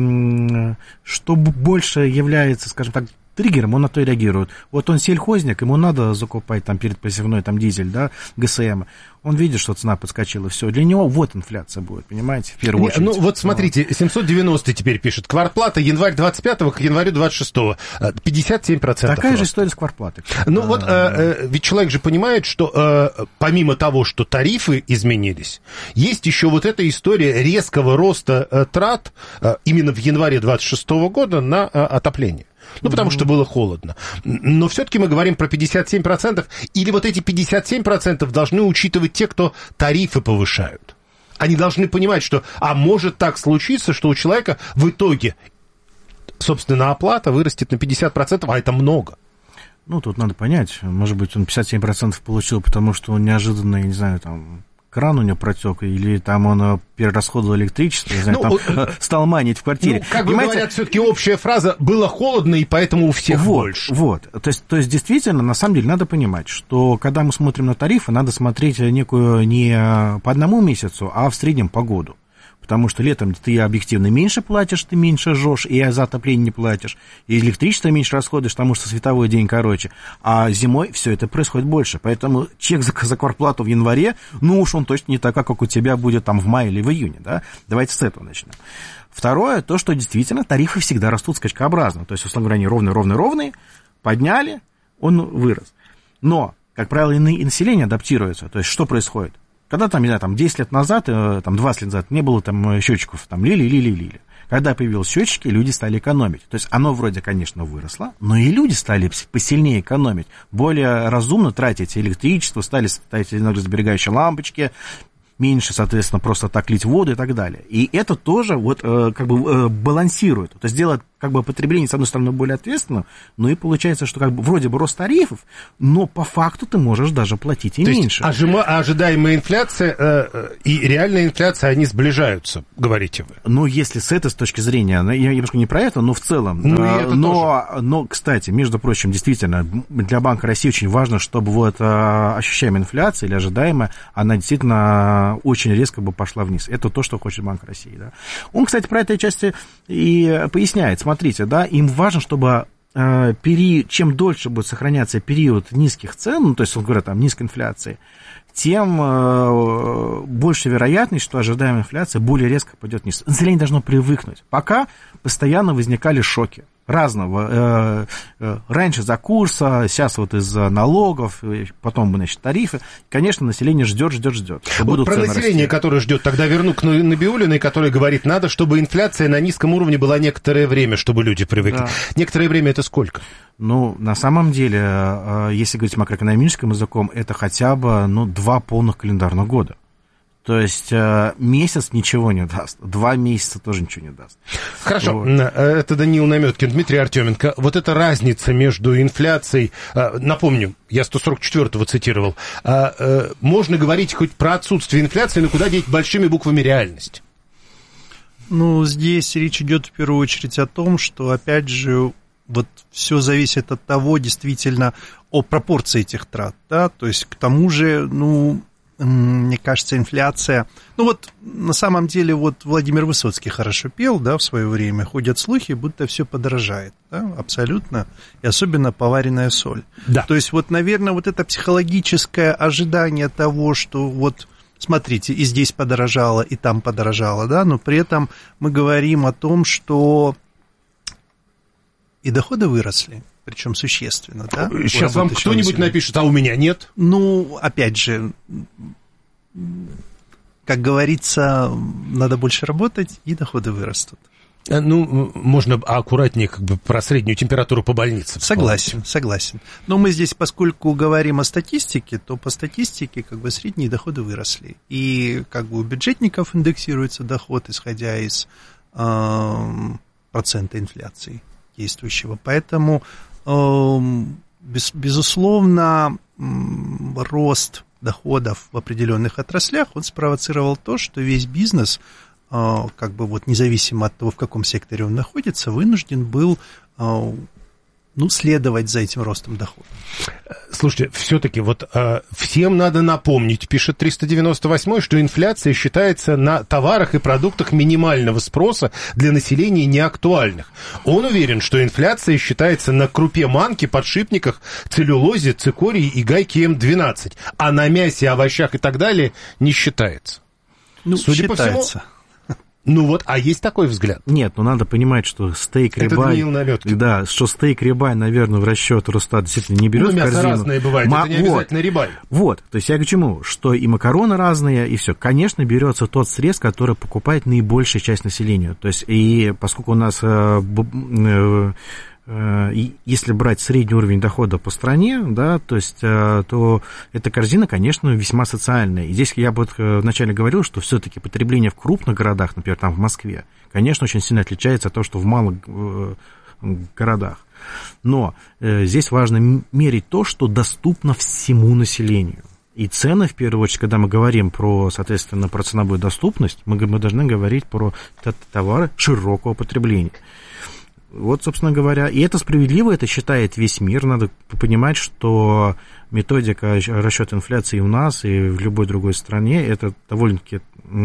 что больше является, скажем так, триггером, он на то и реагирует. Вот он сельхозник, ему надо закупать там перед посевной там дизель, да, ГСМ. Он видит, что цена подскочила, все. Для него вот инфляция будет, понимаете, в первую очередь. Ну, вот смотрите, семьсот девяносто теперь пишет. Квартплата январь двадцать пятого к январю двадцать шестого. пятьдесят семь процентов. Такая роста. Же история с квартплатой. Ну, вот, э, ведь человек же понимает, что э, помимо того, что тарифы изменились, есть еще вот эта история резкого роста э, трат э, именно в январе двадцать шестого года на э, отопление. Ну, потому что было холодно. Но все-таки мы говорим про пятьдесят семь процентов. Или вот эти пятьдесят семь процентов должны учитывать те, кто тарифы повышают. Они должны понимать, что, а может так случиться, что у человека в итоге, собственно, оплата вырастет на пятьдесят процентов, а это много. Ну, тут надо понять. Может быть, он пятьдесят семь процентов получил, потому что он неожиданно, я не знаю, там... кран у него протек, или там он перерасходовал электричество, не знаю, ну, там стал манить в квартире. Ну, как бы говорят, все-таки общая фраза «было холодно, и поэтому у всех вот, больше». Вот, то есть, то есть, действительно, на самом деле, надо понимать, что когда мы смотрим на тарифы, надо смотреть некую не по одному месяцу, а в среднем по году. Потому что летом ты объективно меньше платишь, ты меньше жжешь, и за отопление не платишь, и электричество меньше расходуешь, потому что световой день короче. А зимой все это происходит больше. Поэтому чек за, за квартплату в январе, ну уж он точно не такой, как у тебя будет там в мае или в июне. Да? Давайте с этого начнем. Второе, то, что действительно тарифы всегда растут скачкообразно. То есть, условно говоря, они ровные-ровные-ровные, подняли, он вырос. Но, как правило, и население адаптируется. То есть, что происходит? Когда там, не знаю, там десять лет назад, там двадцать лет назад не было там счетчиков, там лили, лили, лили. Когда появились счетчики, люди стали экономить. То есть оно вроде, конечно, выросло, но и люди стали посильнее экономить, более разумно тратить электричество, стали ставить энергосберегающие лампочки, меньше, соответственно, просто так лить воду и так далее. И это тоже вот как бы балансирует. То есть делает как бы потребление, с одной стороны, более ответственным, но и получается, что как бы вроде бы рост тарифов, но по факту ты можешь даже платить и То меньше. есть ожима, ожидаемая инфляция э, и реальная инфляция, они сближаются, говорите вы? Ну, если с этой с точки зрения, я немножко не про это, но в целом. Ну, и это но, но, кстати, между прочим, действительно, для Банка России очень важно, чтобы вот ощущаемая инфляция или ожидаемая, она действительно очень резко бы пошла вниз. Это то, что хочет Банк России. Да. Он, кстати, про этой части и поясняет. Смотрите, да, им важно, чтобы э, пери... чем дольше будет сохраняться период низких цен, ну, то есть, он говорит, там, низкой инфляции, тем э, больше вероятность, что ожидаемая инфляция более резко пойдет вниз. Население должно привыкнуть. Пока постоянно возникали шоки разного. Э, э, раньше за курса, сейчас вот из-за налогов, потом, значит, тарифы. Конечно, население ждет, ждет, ждет. Вот про население, расти. Которое ждет, тогда верну к Набиуллиной, которая говорит, надо, чтобы инфляция на низком уровне была некоторое время, чтобы люди привыкли. Да. Некоторое время это сколько? Ну, на самом деле, если говорить макроэкономическим языком, это хотя бы, ну, два полных календарных года. То есть месяц ничего не даст, два месяца тоже ничего не даст. Хорошо, вот. Это Даниил Намёткин, Дмитрий Артёменко. Вот эта разница между инфляцией, напомню, я сто сорок четвёртого цитировал, можно говорить хоть про отсутствие инфляции, но куда деть большими буквами реальность? Ну, здесь речь идет в первую очередь о том, что, опять же, вот все зависит от того, действительно, о пропорции этих трат, да, то есть к тому же, ну, мне кажется, инфляция, ну вот на самом деле вот Владимир Высоцкий хорошо пел, да, в свое время, ходят слухи, будто все подорожает, да, абсолютно, и особенно поваренная соль. Да. То есть вот, наверное, вот это психологическое ожидание того, что вот, смотрите, и здесь подорожало, и там подорожало, да, но при этом мы говорим о том, что и доходы выросли, причем существенно, да? Сейчас вам кто-нибудь напишет, а у меня нет? Ну, опять же, как говорится, надо больше работать, и доходы вырастут. Ну, можно аккуратнее как бы про среднюю температуру по больнице. Согласен, согласен. Но мы здесь, поскольку говорим о статистике, то по статистике как бы средние доходы выросли. И как бы у бюджетников индексируется доход, исходя из э, процента инфляции действующего. Поэтому, э, без, безусловно, э, рост доходов в определенных отраслях, он спровоцировал то, что весь бизнес, э, как бы вот независимо от того, в каком секторе он находится, вынужден был э, ну, следовать за этим ростом дохода. Слушайте, все-таки вот э, всем надо напомнить, пишет триста девяносто восьмой, что инфляция считается на товарах и продуктах минимального спроса для населения неактуальных. Он уверен, что инфляция считается на крупе манки, подшипниках, целлюлозе, цикории и гайке эм двенадцать, а на мясе, овощах и так далее не считается. Ну, Судя считается. По всему, ну вот, а есть такой взгляд? Нет, ну надо понимать, что стейк рибай... Да, что стейк рибай, наверное, в расчет Росстат действительно не берет ну, в корзину. мясо разное бывает, Ма... это не обязательно вот. рибай. Вот, то есть я к чему? Что и макароны разные, и все. Конечно, берется тот срез, который покупает наибольшая часть населения. То есть, и поскольку у нас... Э, э, если брать средний уровень дохода по стране, да, то есть, то эта корзина, конечно, весьма социальная. И здесь я бы вначале говорил, что все-таки потребление в крупных городах, например, там в Москве, конечно, очень сильно отличается от того, что в малых городах. Но здесь важно мерить то, что доступно всему населению. И цены, в первую очередь, когда мы говорим про, соответственно, про ценовую доступность, мы, мы должны говорить про товары широкого потребления. Вот, собственно говоря, и это справедливо, это считает весь мир. Надо понимать, что методика расчета инфляции у нас и в любой другой стране, это довольно-таки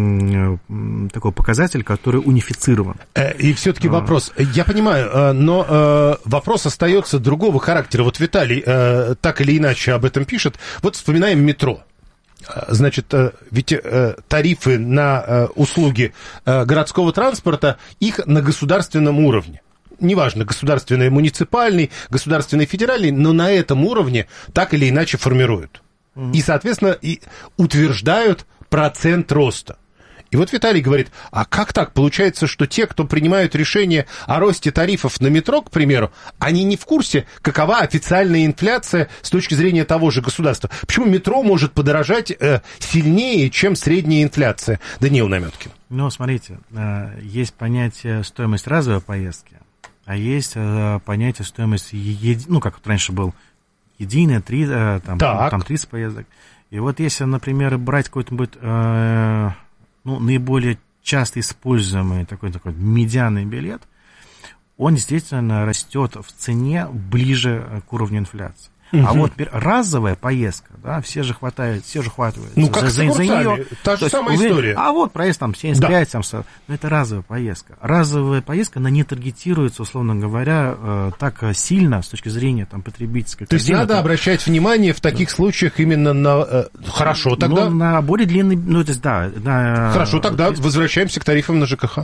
такой показатель, который унифицирован. И все-таки вопрос, я понимаю, но вопрос остается другого характера. Вот Виталий так или иначе об этом пишет. Вот вспоминаем метро. Значит, ведь тарифы на услуги городского транспорта, их на государственном уровне. Неважно, государственный, муниципальный, государственный, федеральный, но на этом уровне так или иначе формируют. Mm-hmm. И, соответственно, и утверждают процент роста. И вот Виталий говорит, а как так? Получается, что те, кто принимают решение о росте тарифов на метро, к примеру, они не в курсе, какова официальная инфляция с точки зрения того же государства. Почему метро может подорожать э, сильнее, чем средняя инфляция? Даниил Наметкин. Ну, смотрите, э, есть понятие стоимость разовой поездки, а есть э, понятие стоимость, еди... ну, как вот раньше был, единая, три, э, там, там тридцать поездок. И вот если, например, брать какой-нибудь, э, ну, наиболее часто используемый такой, такой медианный билет, он действительно растет в цене ближе к уровню инфляции. Угу. А вот разовая поездка, да, все же хватают, все же хватаются ну, как за, за нее. Та же самая история. А вот проезд там семьдесят пять, да. там, но это разовая поездка. Разовая поездка, она не таргетируется, условно говоря, э, так сильно с точки зрения там, потребительской. То есть надо там обращать внимание в таких да. случаях именно на... Э, хорошо, тогда... Ну, на более длинный... Ну, то есть, да, на, хорошо, тогда есть... возвращаемся к тарифам на ЖКХ.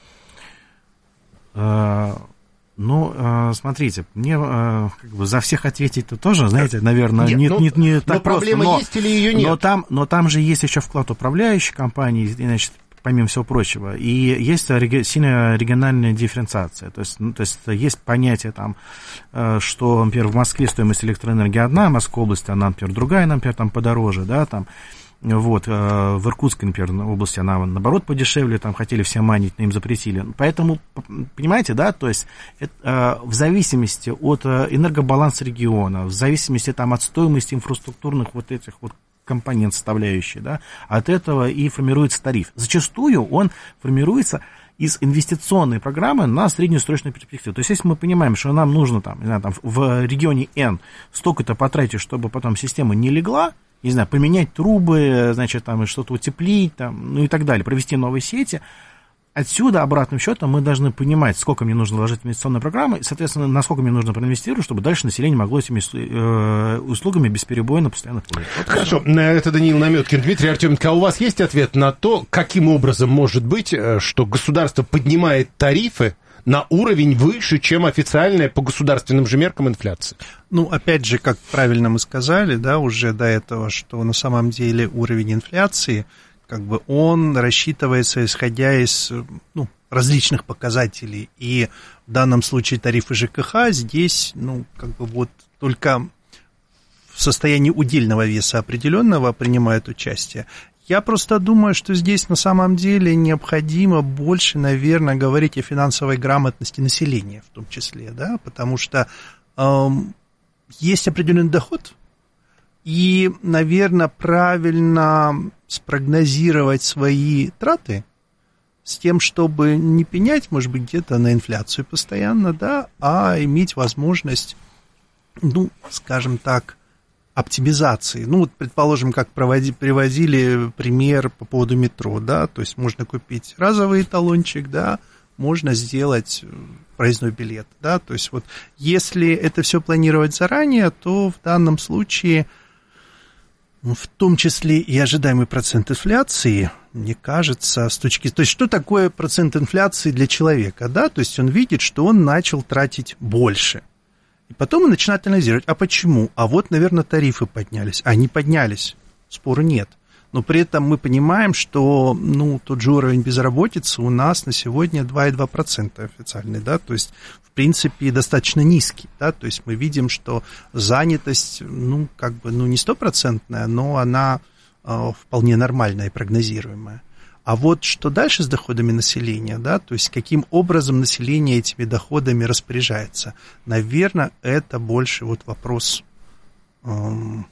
Э, Ну, смотрите, мне как бы за всех ответить-то тоже, знаете, наверное, нет, не, ну, не, не так но просто. Проблема но, есть или ее нет? Но там, но там же есть еще вклад управляющей компании, значит, помимо всего прочего, и есть сильная региональная дифференциация. То есть, ну, то есть есть понятие там, что, например, в Москве стоимость электроэнергии одна, в Московской области она, например, другая, например, там подороже, да, там. Вот, в Иркутской, например, области она, наоборот, подешевле, там хотели все манить, но им запретили. Поэтому, понимаете, да, то есть это, в зависимости от энергобаланса региона, в зависимости там, от стоимости инфраструктурных вот этих вот компонент составляющих, да, от этого и формируется тариф. Зачастую он формируется из инвестиционной программы на среднесрочную перспективу. То есть, если мы понимаем, что нам нужно там, не знаю, там, в регионе N столько-то потратить, чтобы потом система не легла, не знаю, поменять трубы, значит, там, что-то утеплить, там, ну и так далее, провести новые сети. Отсюда, обратным счетом, мы должны понимать, сколько мне нужно вложить в инвестиционную программу, и, соответственно, насколько мне нужно проинвестировать, чтобы дальше население могло этими услугами бесперебойно постоянно пользоваться. Вот хорошо, все. Это Даниил Наметкин. Дмитрий Артеменко, а у вас есть ответ на то, каким образом может быть, что государство поднимает тарифы на уровень выше, чем официальная по государственным же меркам инфляция? Ну, опять же, как правильно мы сказали, да, уже до этого, что на самом деле уровень инфляции, как бы он рассчитывается, исходя из, ну, различных показателей. И в данном случае тарифы ЖКХ здесь, ну, как бы вот только в состоянии удельного веса определенного принимают участие. Я просто думаю, что здесь на самом деле необходимо больше, наверное, говорить о финансовой грамотности населения в том числе, да, потому что эм, есть определенный доход, и, наверное, правильно спрогнозировать свои траты с тем, чтобы не пенять, может быть, где-то на инфляцию постоянно, да, а иметь возможность, ну, скажем так, оптимизации. Ну, вот, предположим, как проводи, привозили пример по поводу метро, да, то есть можно купить разовый талончик, да, можно сделать проездной билет, да, то есть вот если это все планировать заранее, то в данном случае, ну, в том числе и ожидаемый процент инфляции, мне кажется, с точки... То есть что такое процент инфляции для человека, да, то есть он видит, что он начал тратить больше. И потом он начинает анализировать, а почему? А вот, наверное, тарифы поднялись. Они поднялись, спора нет. Но при этом мы понимаем, что, ну, тот же уровень безработицы у нас на сегодня два и две десятых процента официальный, да, то есть, в принципе, достаточно низкий, да, то есть мы видим, что занятость, ну, как бы, ну, не стопроцентная, но она э, вполне нормальная и прогнозируемая. А вот что дальше с доходами населения, да, то есть каким образом население этими доходами распоряжается, наверное, это больше вот вопрос, эм,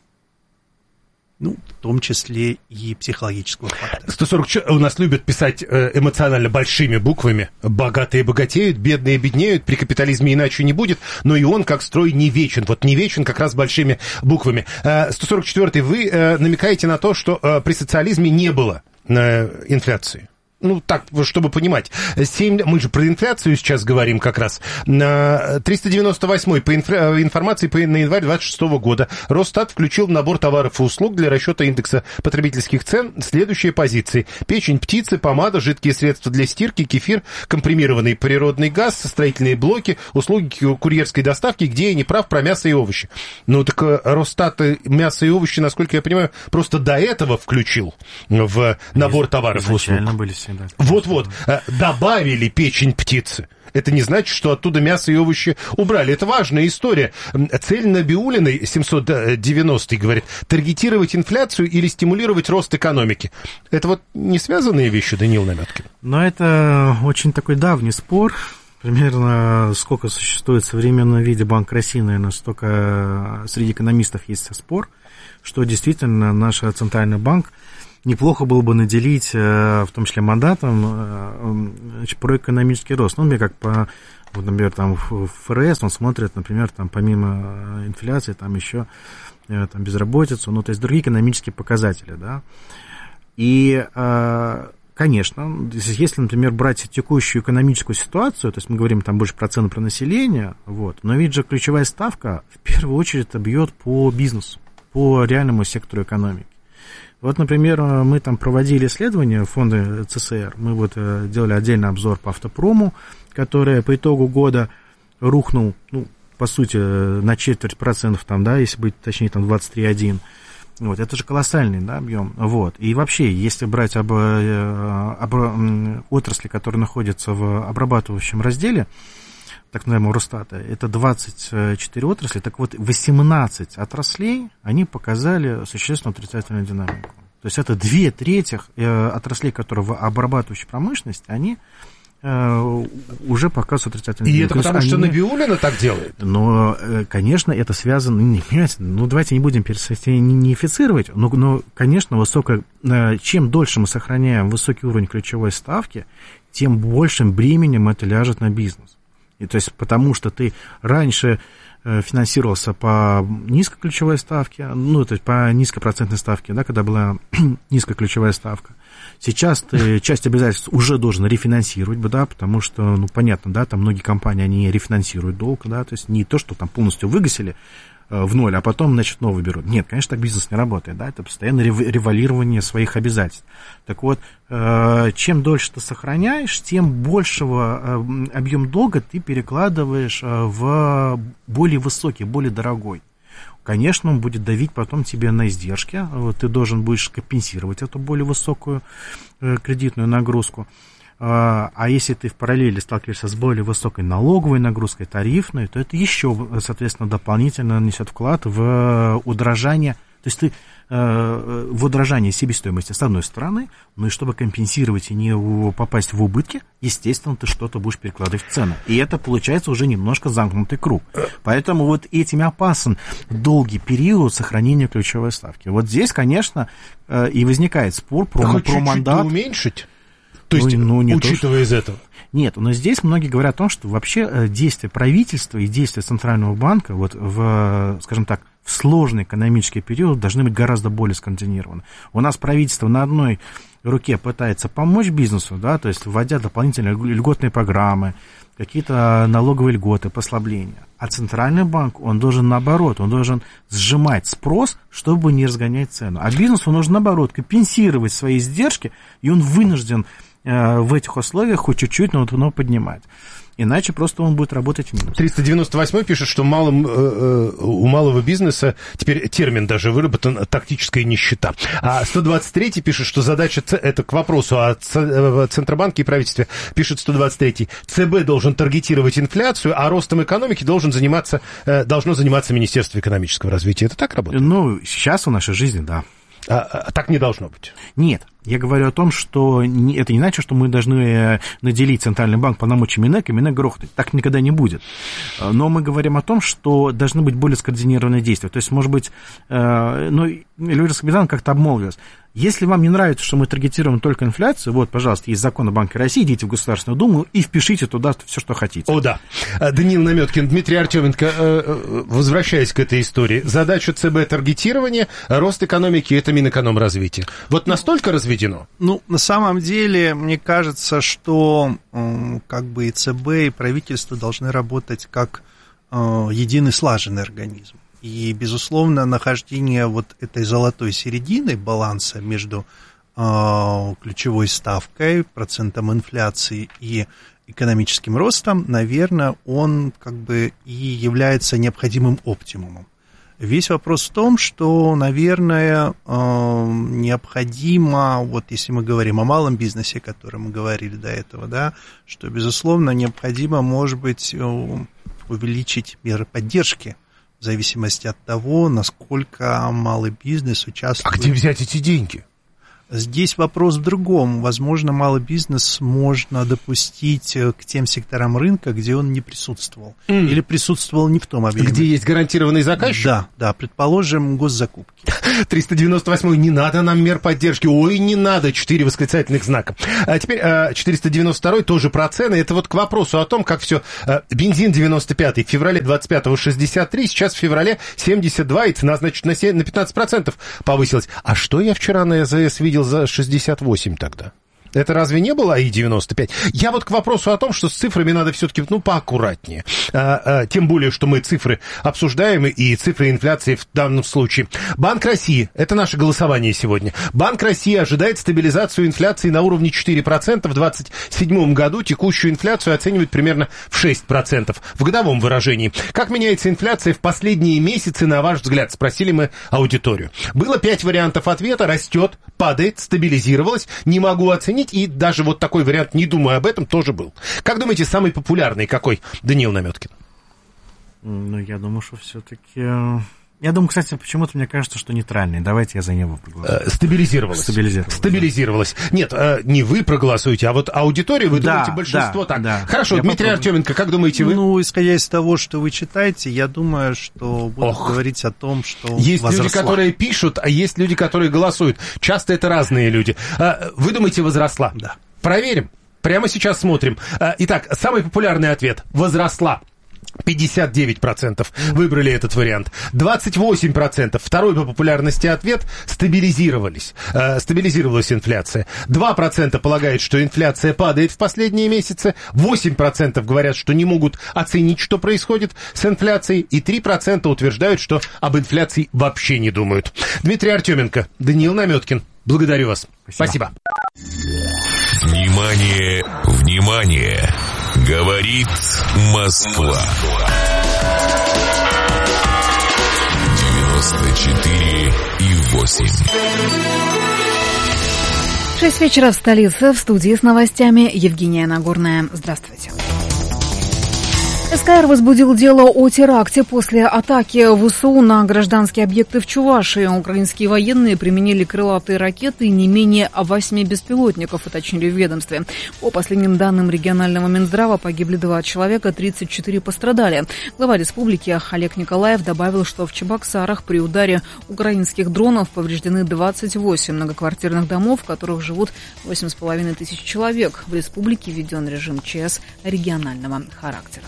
ну, в том числе и психологического фактора. сто сорок у нас любят писать эмоционально большими буквами. Богатые богатеют, бедные беднеют, при капитализме иначе не будет, но и он, как строй, не вечен. Вот не вечен как раз большими буквами. сто сорок четвёртый вы намекаете на то, что при социализме не было инфляции. ну, так, чтобы понимать, семь, мы же про инфляцию сейчас говорим как раз. триста девяносто восьмой по инфра, информации по, на январь двадцать шестого года Росстат включил в набор товаров и услуг для расчета индекса потребительских цен следующие позиции. Печень птицы, помада, жидкие средства для стирки, кефир, компримированный природный газ, строительные блоки, услуги курьерской доставки, где я не прав про мясо и овощи. Ну, так Росстат мясо и овощи, насколько я понимаю, просто до этого включил в набор товаров и услуг. Были все. Вот-вот, добавили печень птицы. Это не значит, что оттуда мясо и овощи убрали. Это важная история. Цель Набиуллиной, семьсот девяностый, говорит, таргетировать инфляцию или стимулировать рост экономики. Это вот не связанные вещи, Даниил Наметкин? Но это очень такой давний спор. Примерно сколько существует в современном виде Банк России, наверное, столько среди экономистов есть спор, что действительно наш Центральный банк неплохо было бы наделить, в том числе мандатом, значит, про экономический рост. Ну, например, как по, вот, например, там в ФРС он смотрит, например, там помимо инфляции, там еще там, безработицу, ну, то есть другие экономические показатели, да. И, конечно, если, например, брать текущую экономическую ситуацию, то есть мы говорим там больше про цены, про население, вот, но ведь же ключевая ставка в первую очередь бьет по бизнесу, по реальному сектору экономики. Вот, например, мы там проводили исследования фонда ЦСР, мы вот делали отдельный обзор по автопрому, который по итогу года рухнул, ну, по сути, на четверть процентов, там, да, если быть точнее, там, двадцать три целых один десятых. Вот, это же колоссальный, да, объем. Вот. И вообще, если брать об, об отрасли, которые находятся в обрабатывающем разделе, так называемого Росстата, это двадцать четыре отрасли, так вот восемнадцать отраслей, они показали существенно отрицательную динамику. То есть это две трети отраслей, которые в обрабатывающей промышленности, они уже показывают отрицательную динамику. И это потому, что они... Набиуллина так делает? Но, конечно, это связано, не, понимаете, ну давайте не будем персонифицировать, но, но, конечно, высокое, чем дольше мы сохраняем высокий уровень ключевой ставки, тем большим бременем это ляжет на бизнес. И, то есть, потому что ты раньше э, финансировался по низкой ключевой ставке, ну, то есть по низкопроцентной ставке, да, когда была низкая ключевая ставка. Сейчас ты часть обязательств уже должен рефинансировать, да, потому что, ну, понятно, да, там многие компании, они рефинансируют долг, да, то есть не то, что там полностью выгасили э, в ноль, а потом, значит, новый берут. Нет, конечно, так бизнес не работает, да, это постоянное револвирование своих обязательств. Так вот, э, чем дольше ты сохраняешь, тем большего э, объем долга ты перекладываешь э, в более высокий, более дорогой. Конечно, он будет давить потом тебе на издержки, ты должен будешь компенсировать эту более высокую э, кредитную нагрузку. А если ты в параллели сталкиваешься с более высокой налоговой нагрузкой, тарифной, то это еще, соответственно, дополнительно несет вклад в удорожание, то есть ты в удорожание себестоимости с одной стороны, но и чтобы компенсировать и не попасть в убытки, естественно, ты что-то будешь перекладывать в цену. И это получается уже немножко замкнутый круг. Поэтому вот этим опасен долгий период сохранения ключевой ставки. Вот здесь, конечно, и возникает спор про, да про мандат. Уменьшить? То есть, ну, ну, не учитывая то, что... из этого? Нет, но здесь многие говорят о том, что вообще действия правительства и действия Центрального банка вот в, скажем так, в сложный экономический период должны быть гораздо более скоординированы. У нас правительство на одной руке пытается помочь бизнесу, да, то есть вводя дополнительные льготные программы, какие-то налоговые льготы, послабления. А Центральный банк, он должен наоборот, он должен сжимать спрос, чтобы не разгонять цену. А бизнесу нужно наоборот компенсировать свои издержки, и он вынужден в этих условиях хоть чуть-чуть, но, но поднимать. Иначе просто он будет работать в минус. триста девяносто восьмой пишет, что малым, э, у малого бизнеса теперь термин даже выработан — тактическая нищета. А сто двадцать третий пишет, что задача, это к вопросу о Центробанке и правительстве, пишет сто двадцать третий, ЦБ должен таргетировать инфляцию, а ростом экономики должен заниматься, э, должно заниматься Министерство экономического развития. Это так работает? Ну, сейчас в нашей жизни, да. А, а так не должно быть? Нет. Я говорю о том, что не, это не значит, что мы должны наделить Центральный банк полномочиями МИНЭК, и МИНЭК грохнуть. Так никогда не будет. Но мы говорим о том, что должны быть более скоординированные действия. То есть, может быть, э, ну, Эльвира как-то обмолвилась. Если вам не нравится, что мы таргетируем только инфляцию, вот, пожалуйста, есть закон о Банке России, идите в Государственную Думу и впишите туда все, что хотите. О, да. Даниил Наметкин, Дмитрий Артеменко, возвращаясь к этой истории, задача ЦБ таргетирования, рост экономики – это Минэкономразвитие. Вот настолько разведено? Ну, на самом деле, мне кажется, что как бы и ЦБ, и правительство должны работать как единый слаженный организм. И, безусловно, нахождение вот этой золотой середины баланса между э, ключевой ставкой, процентом инфляции и экономическим ростом, наверное, он как бы и является необходимым оптимумом. Весь вопрос в том, что, наверное, э, необходимо, вот если мы говорим о малом бизнесе, о котором мы говорили до этого, да, что, безусловно, необходимо, может быть, увеличить меры поддержки, в зависимости от того, насколько малый бизнес участвует. А где взять эти деньги? Здесь вопрос в другом. Возможно, малый бизнес можно допустить к тем секторам рынка, где он не присутствовал. Mm. Или присутствовал не в том объеме. Где есть гарантированный заказчик? Да, да, предположим, госзакупки. триста девяносто восьмой, не надо нам мер поддержки. Ой, не надо, четыре восклицательных знака. А теперь четыреста девяносто второй, тоже про цены. Это вот к вопросу о том, как все. Бензин девяносто пятый, в феврале двадцать пятого шестьдесят три, сейчас в феврале семьдесят два, и цена, значит, на пятнадцать процентов повысилась. А что я вчера на АЗС видел за шестьдесят восемь тогда? Это разве не было АИ девяносто пять? Я вот к вопросу о том, что с цифрами надо все-таки, ну, поаккуратнее. А, а, тем более, что мы цифры обсуждаем, и цифры инфляции в данном случае. Банк России, это наше голосование сегодня. Банк России ожидает стабилизацию инфляции на уровне четыре процента в двадцать седьмом году. Текущую инфляцию оценивают примерно в шесть процентов в годовом выражении. Как меняется инфляция в последние месяцы, на ваш взгляд? Спросили мы аудиторию. Было пять вариантов ответа. Растет, падает, стабилизировалась, не могу оценить. И даже вот такой вариант, не думаю об этом, тоже был. Как думаете, самый популярный какой, Даниил Наметкин? Ну, я думаю, что все-таки... Я думаю, кстати, почему-то мне кажется, что нейтральный. Давайте я за него проголосую. Стабилизировалась. Стабилизировалась. Стабилизировалась. Да. Нет, не вы проголосуете, а вот аудитория, вы да, думаете, большинство да, так. Да. Хорошо, я Дмитрий попробую. Артеменко, как думаете вы? Ну, исходя из того, что вы читаете, я думаю, что будут Ох. говорить о том, что есть возросла. люди, которые пишут, а есть люди, которые голосуют. Часто это разные люди. Вы думаете, возросла? Да. Проверим. Прямо сейчас смотрим. Итак, самый популярный ответ. Возросла. пятьдесят девять процентов выбрали этот вариант. двадцать восемь процентов. Второй по популярности ответ. Стабилизировались. Э, стабилизировалась инфляция. два процента полагают, что инфляция падает в последние месяцы. восемь процентов говорят, что не могут оценить, что происходит с инфляцией. И три процента утверждают, что об инфляции вообще не думают. Дмитрий Артеменко, Даниил Наметкин. Благодарю вас. Спасибо. Спасибо. Внимание, внимание! Говорит Москва. девяносто четыре и восемь. Шесть вечера в столице. В студии с новостями Евгения Нагорная. Здравствуйте. СКР возбудил дело о теракте после атаки ВСУ на гражданские объекты в Чувашии. Украинские военные применили крылатые ракеты и не менее восьми беспилотников, уточнили в ведомстве. По последним данным регионального Минздрава погибли два человека, тридцать четыре пострадали. Глава республики Олег Николаев добавил, что в Чебоксарах при ударе украинских дронов повреждены двадцать восемь многоквартирных домов, в которых живут восемь с половиной тысяч человек. В республике введен режим ЧС регионального характера.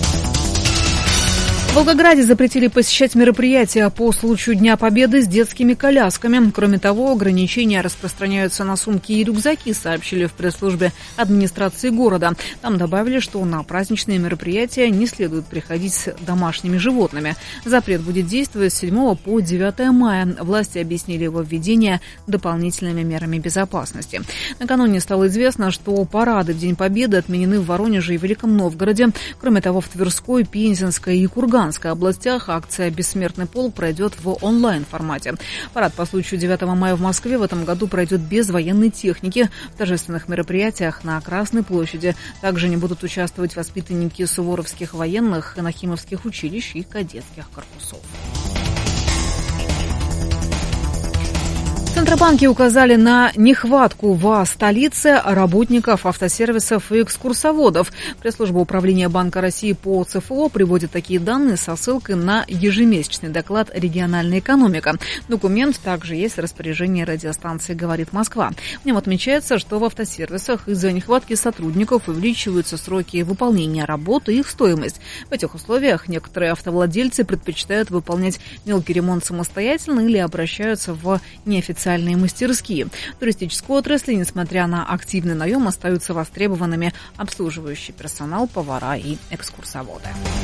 В Волгограде запретили посещать мероприятия по случаю Дня Победы с детскими колясками. Кроме того, ограничения распространяются на сумки и рюкзаки, сообщили в пресс-службе администрации города. Там добавили, что на праздничные мероприятия не следует приходить с домашними животными. Запрет будет действовать с седьмого по девятое мая. Власти объяснили его введение дополнительными мерами безопасности. Накануне стало известно, что парады в День Победы отменены в Воронеже и Великом Новгороде. Кроме того, в Тверской, Пензенской и Курганской областях акция «Бессмертный полк» пройдет в онлайн-формате. Парад по случаю девятого мая в Москве в этом году пройдет без военной техники. В торжественных мероприятиях на Красной площади также не будут участвовать воспитанники суворовских военных, нахимовских училищ и кадетских корпусов. В Центробанки указали на нехватку в столице работников автосервисов и экскурсоводов. Пресс-служба управления Банка России по ЦФО приводит такие данные со ссылкой на ежемесячный доклад «Региональная экономика». Документ также есть в распоряжении радиостанции «Говорит Москва». В нем отмечается, что в автосервисах из-за нехватки сотрудников увеличиваются сроки выполнения работы и их стоимость. В этих условиях некоторые автовладельцы предпочитают выполнять мелкий ремонт самостоятельно или обращаются в неофициальные мастерские. Туристические отрасли, несмотря на активный наем, остаются востребованными: обслуживающий персонал, повара и экскурсоводы.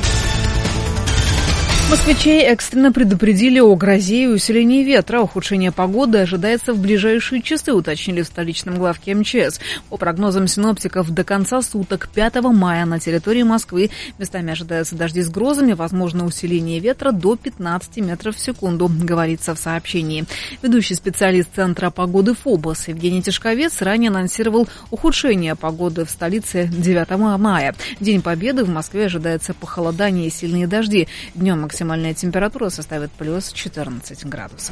Москвичей экстренно предупредили о грозе и усилении ветра. Ухудшение погоды ожидается в ближайшие часы, уточнили в столичном главке МЧС. По прогнозам синоптиков, до конца суток пятого мая на территории Москвы местами ожидаются дожди с грозами, возможно усиление ветра до пятнадцати метров в секунду, говорится в сообщении. Ведущий специалист Центра погоды ФОБОС Евгений Тишковец ранее анонсировал ухудшение погоды в столице девятого мая. В День Победы в Москве ожидается похолодание и сильные дожди. Днем максимальная температура составит плюс четырнадцать градусов.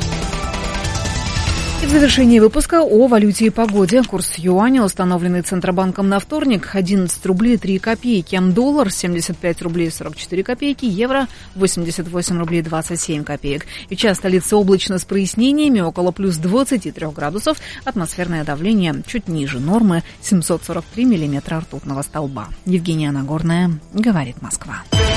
И в завершении выпуска о валюте и погоде. Курс юаня, установленный Центробанком на вторник, одиннадцать рублей три копейки. Доллар семьдесят пять рублей сорок четыре копейки. Евро восемьдесят восемь рублей двадцать семь копеек. Сейчас столица облачно с прояснениями, около плюс двадцати трёх градусов. Атмосферное давление чуть ниже нормы, семьсот сорок три миллиметра ртутного столба. Евгения Нагорная, говорит Москва.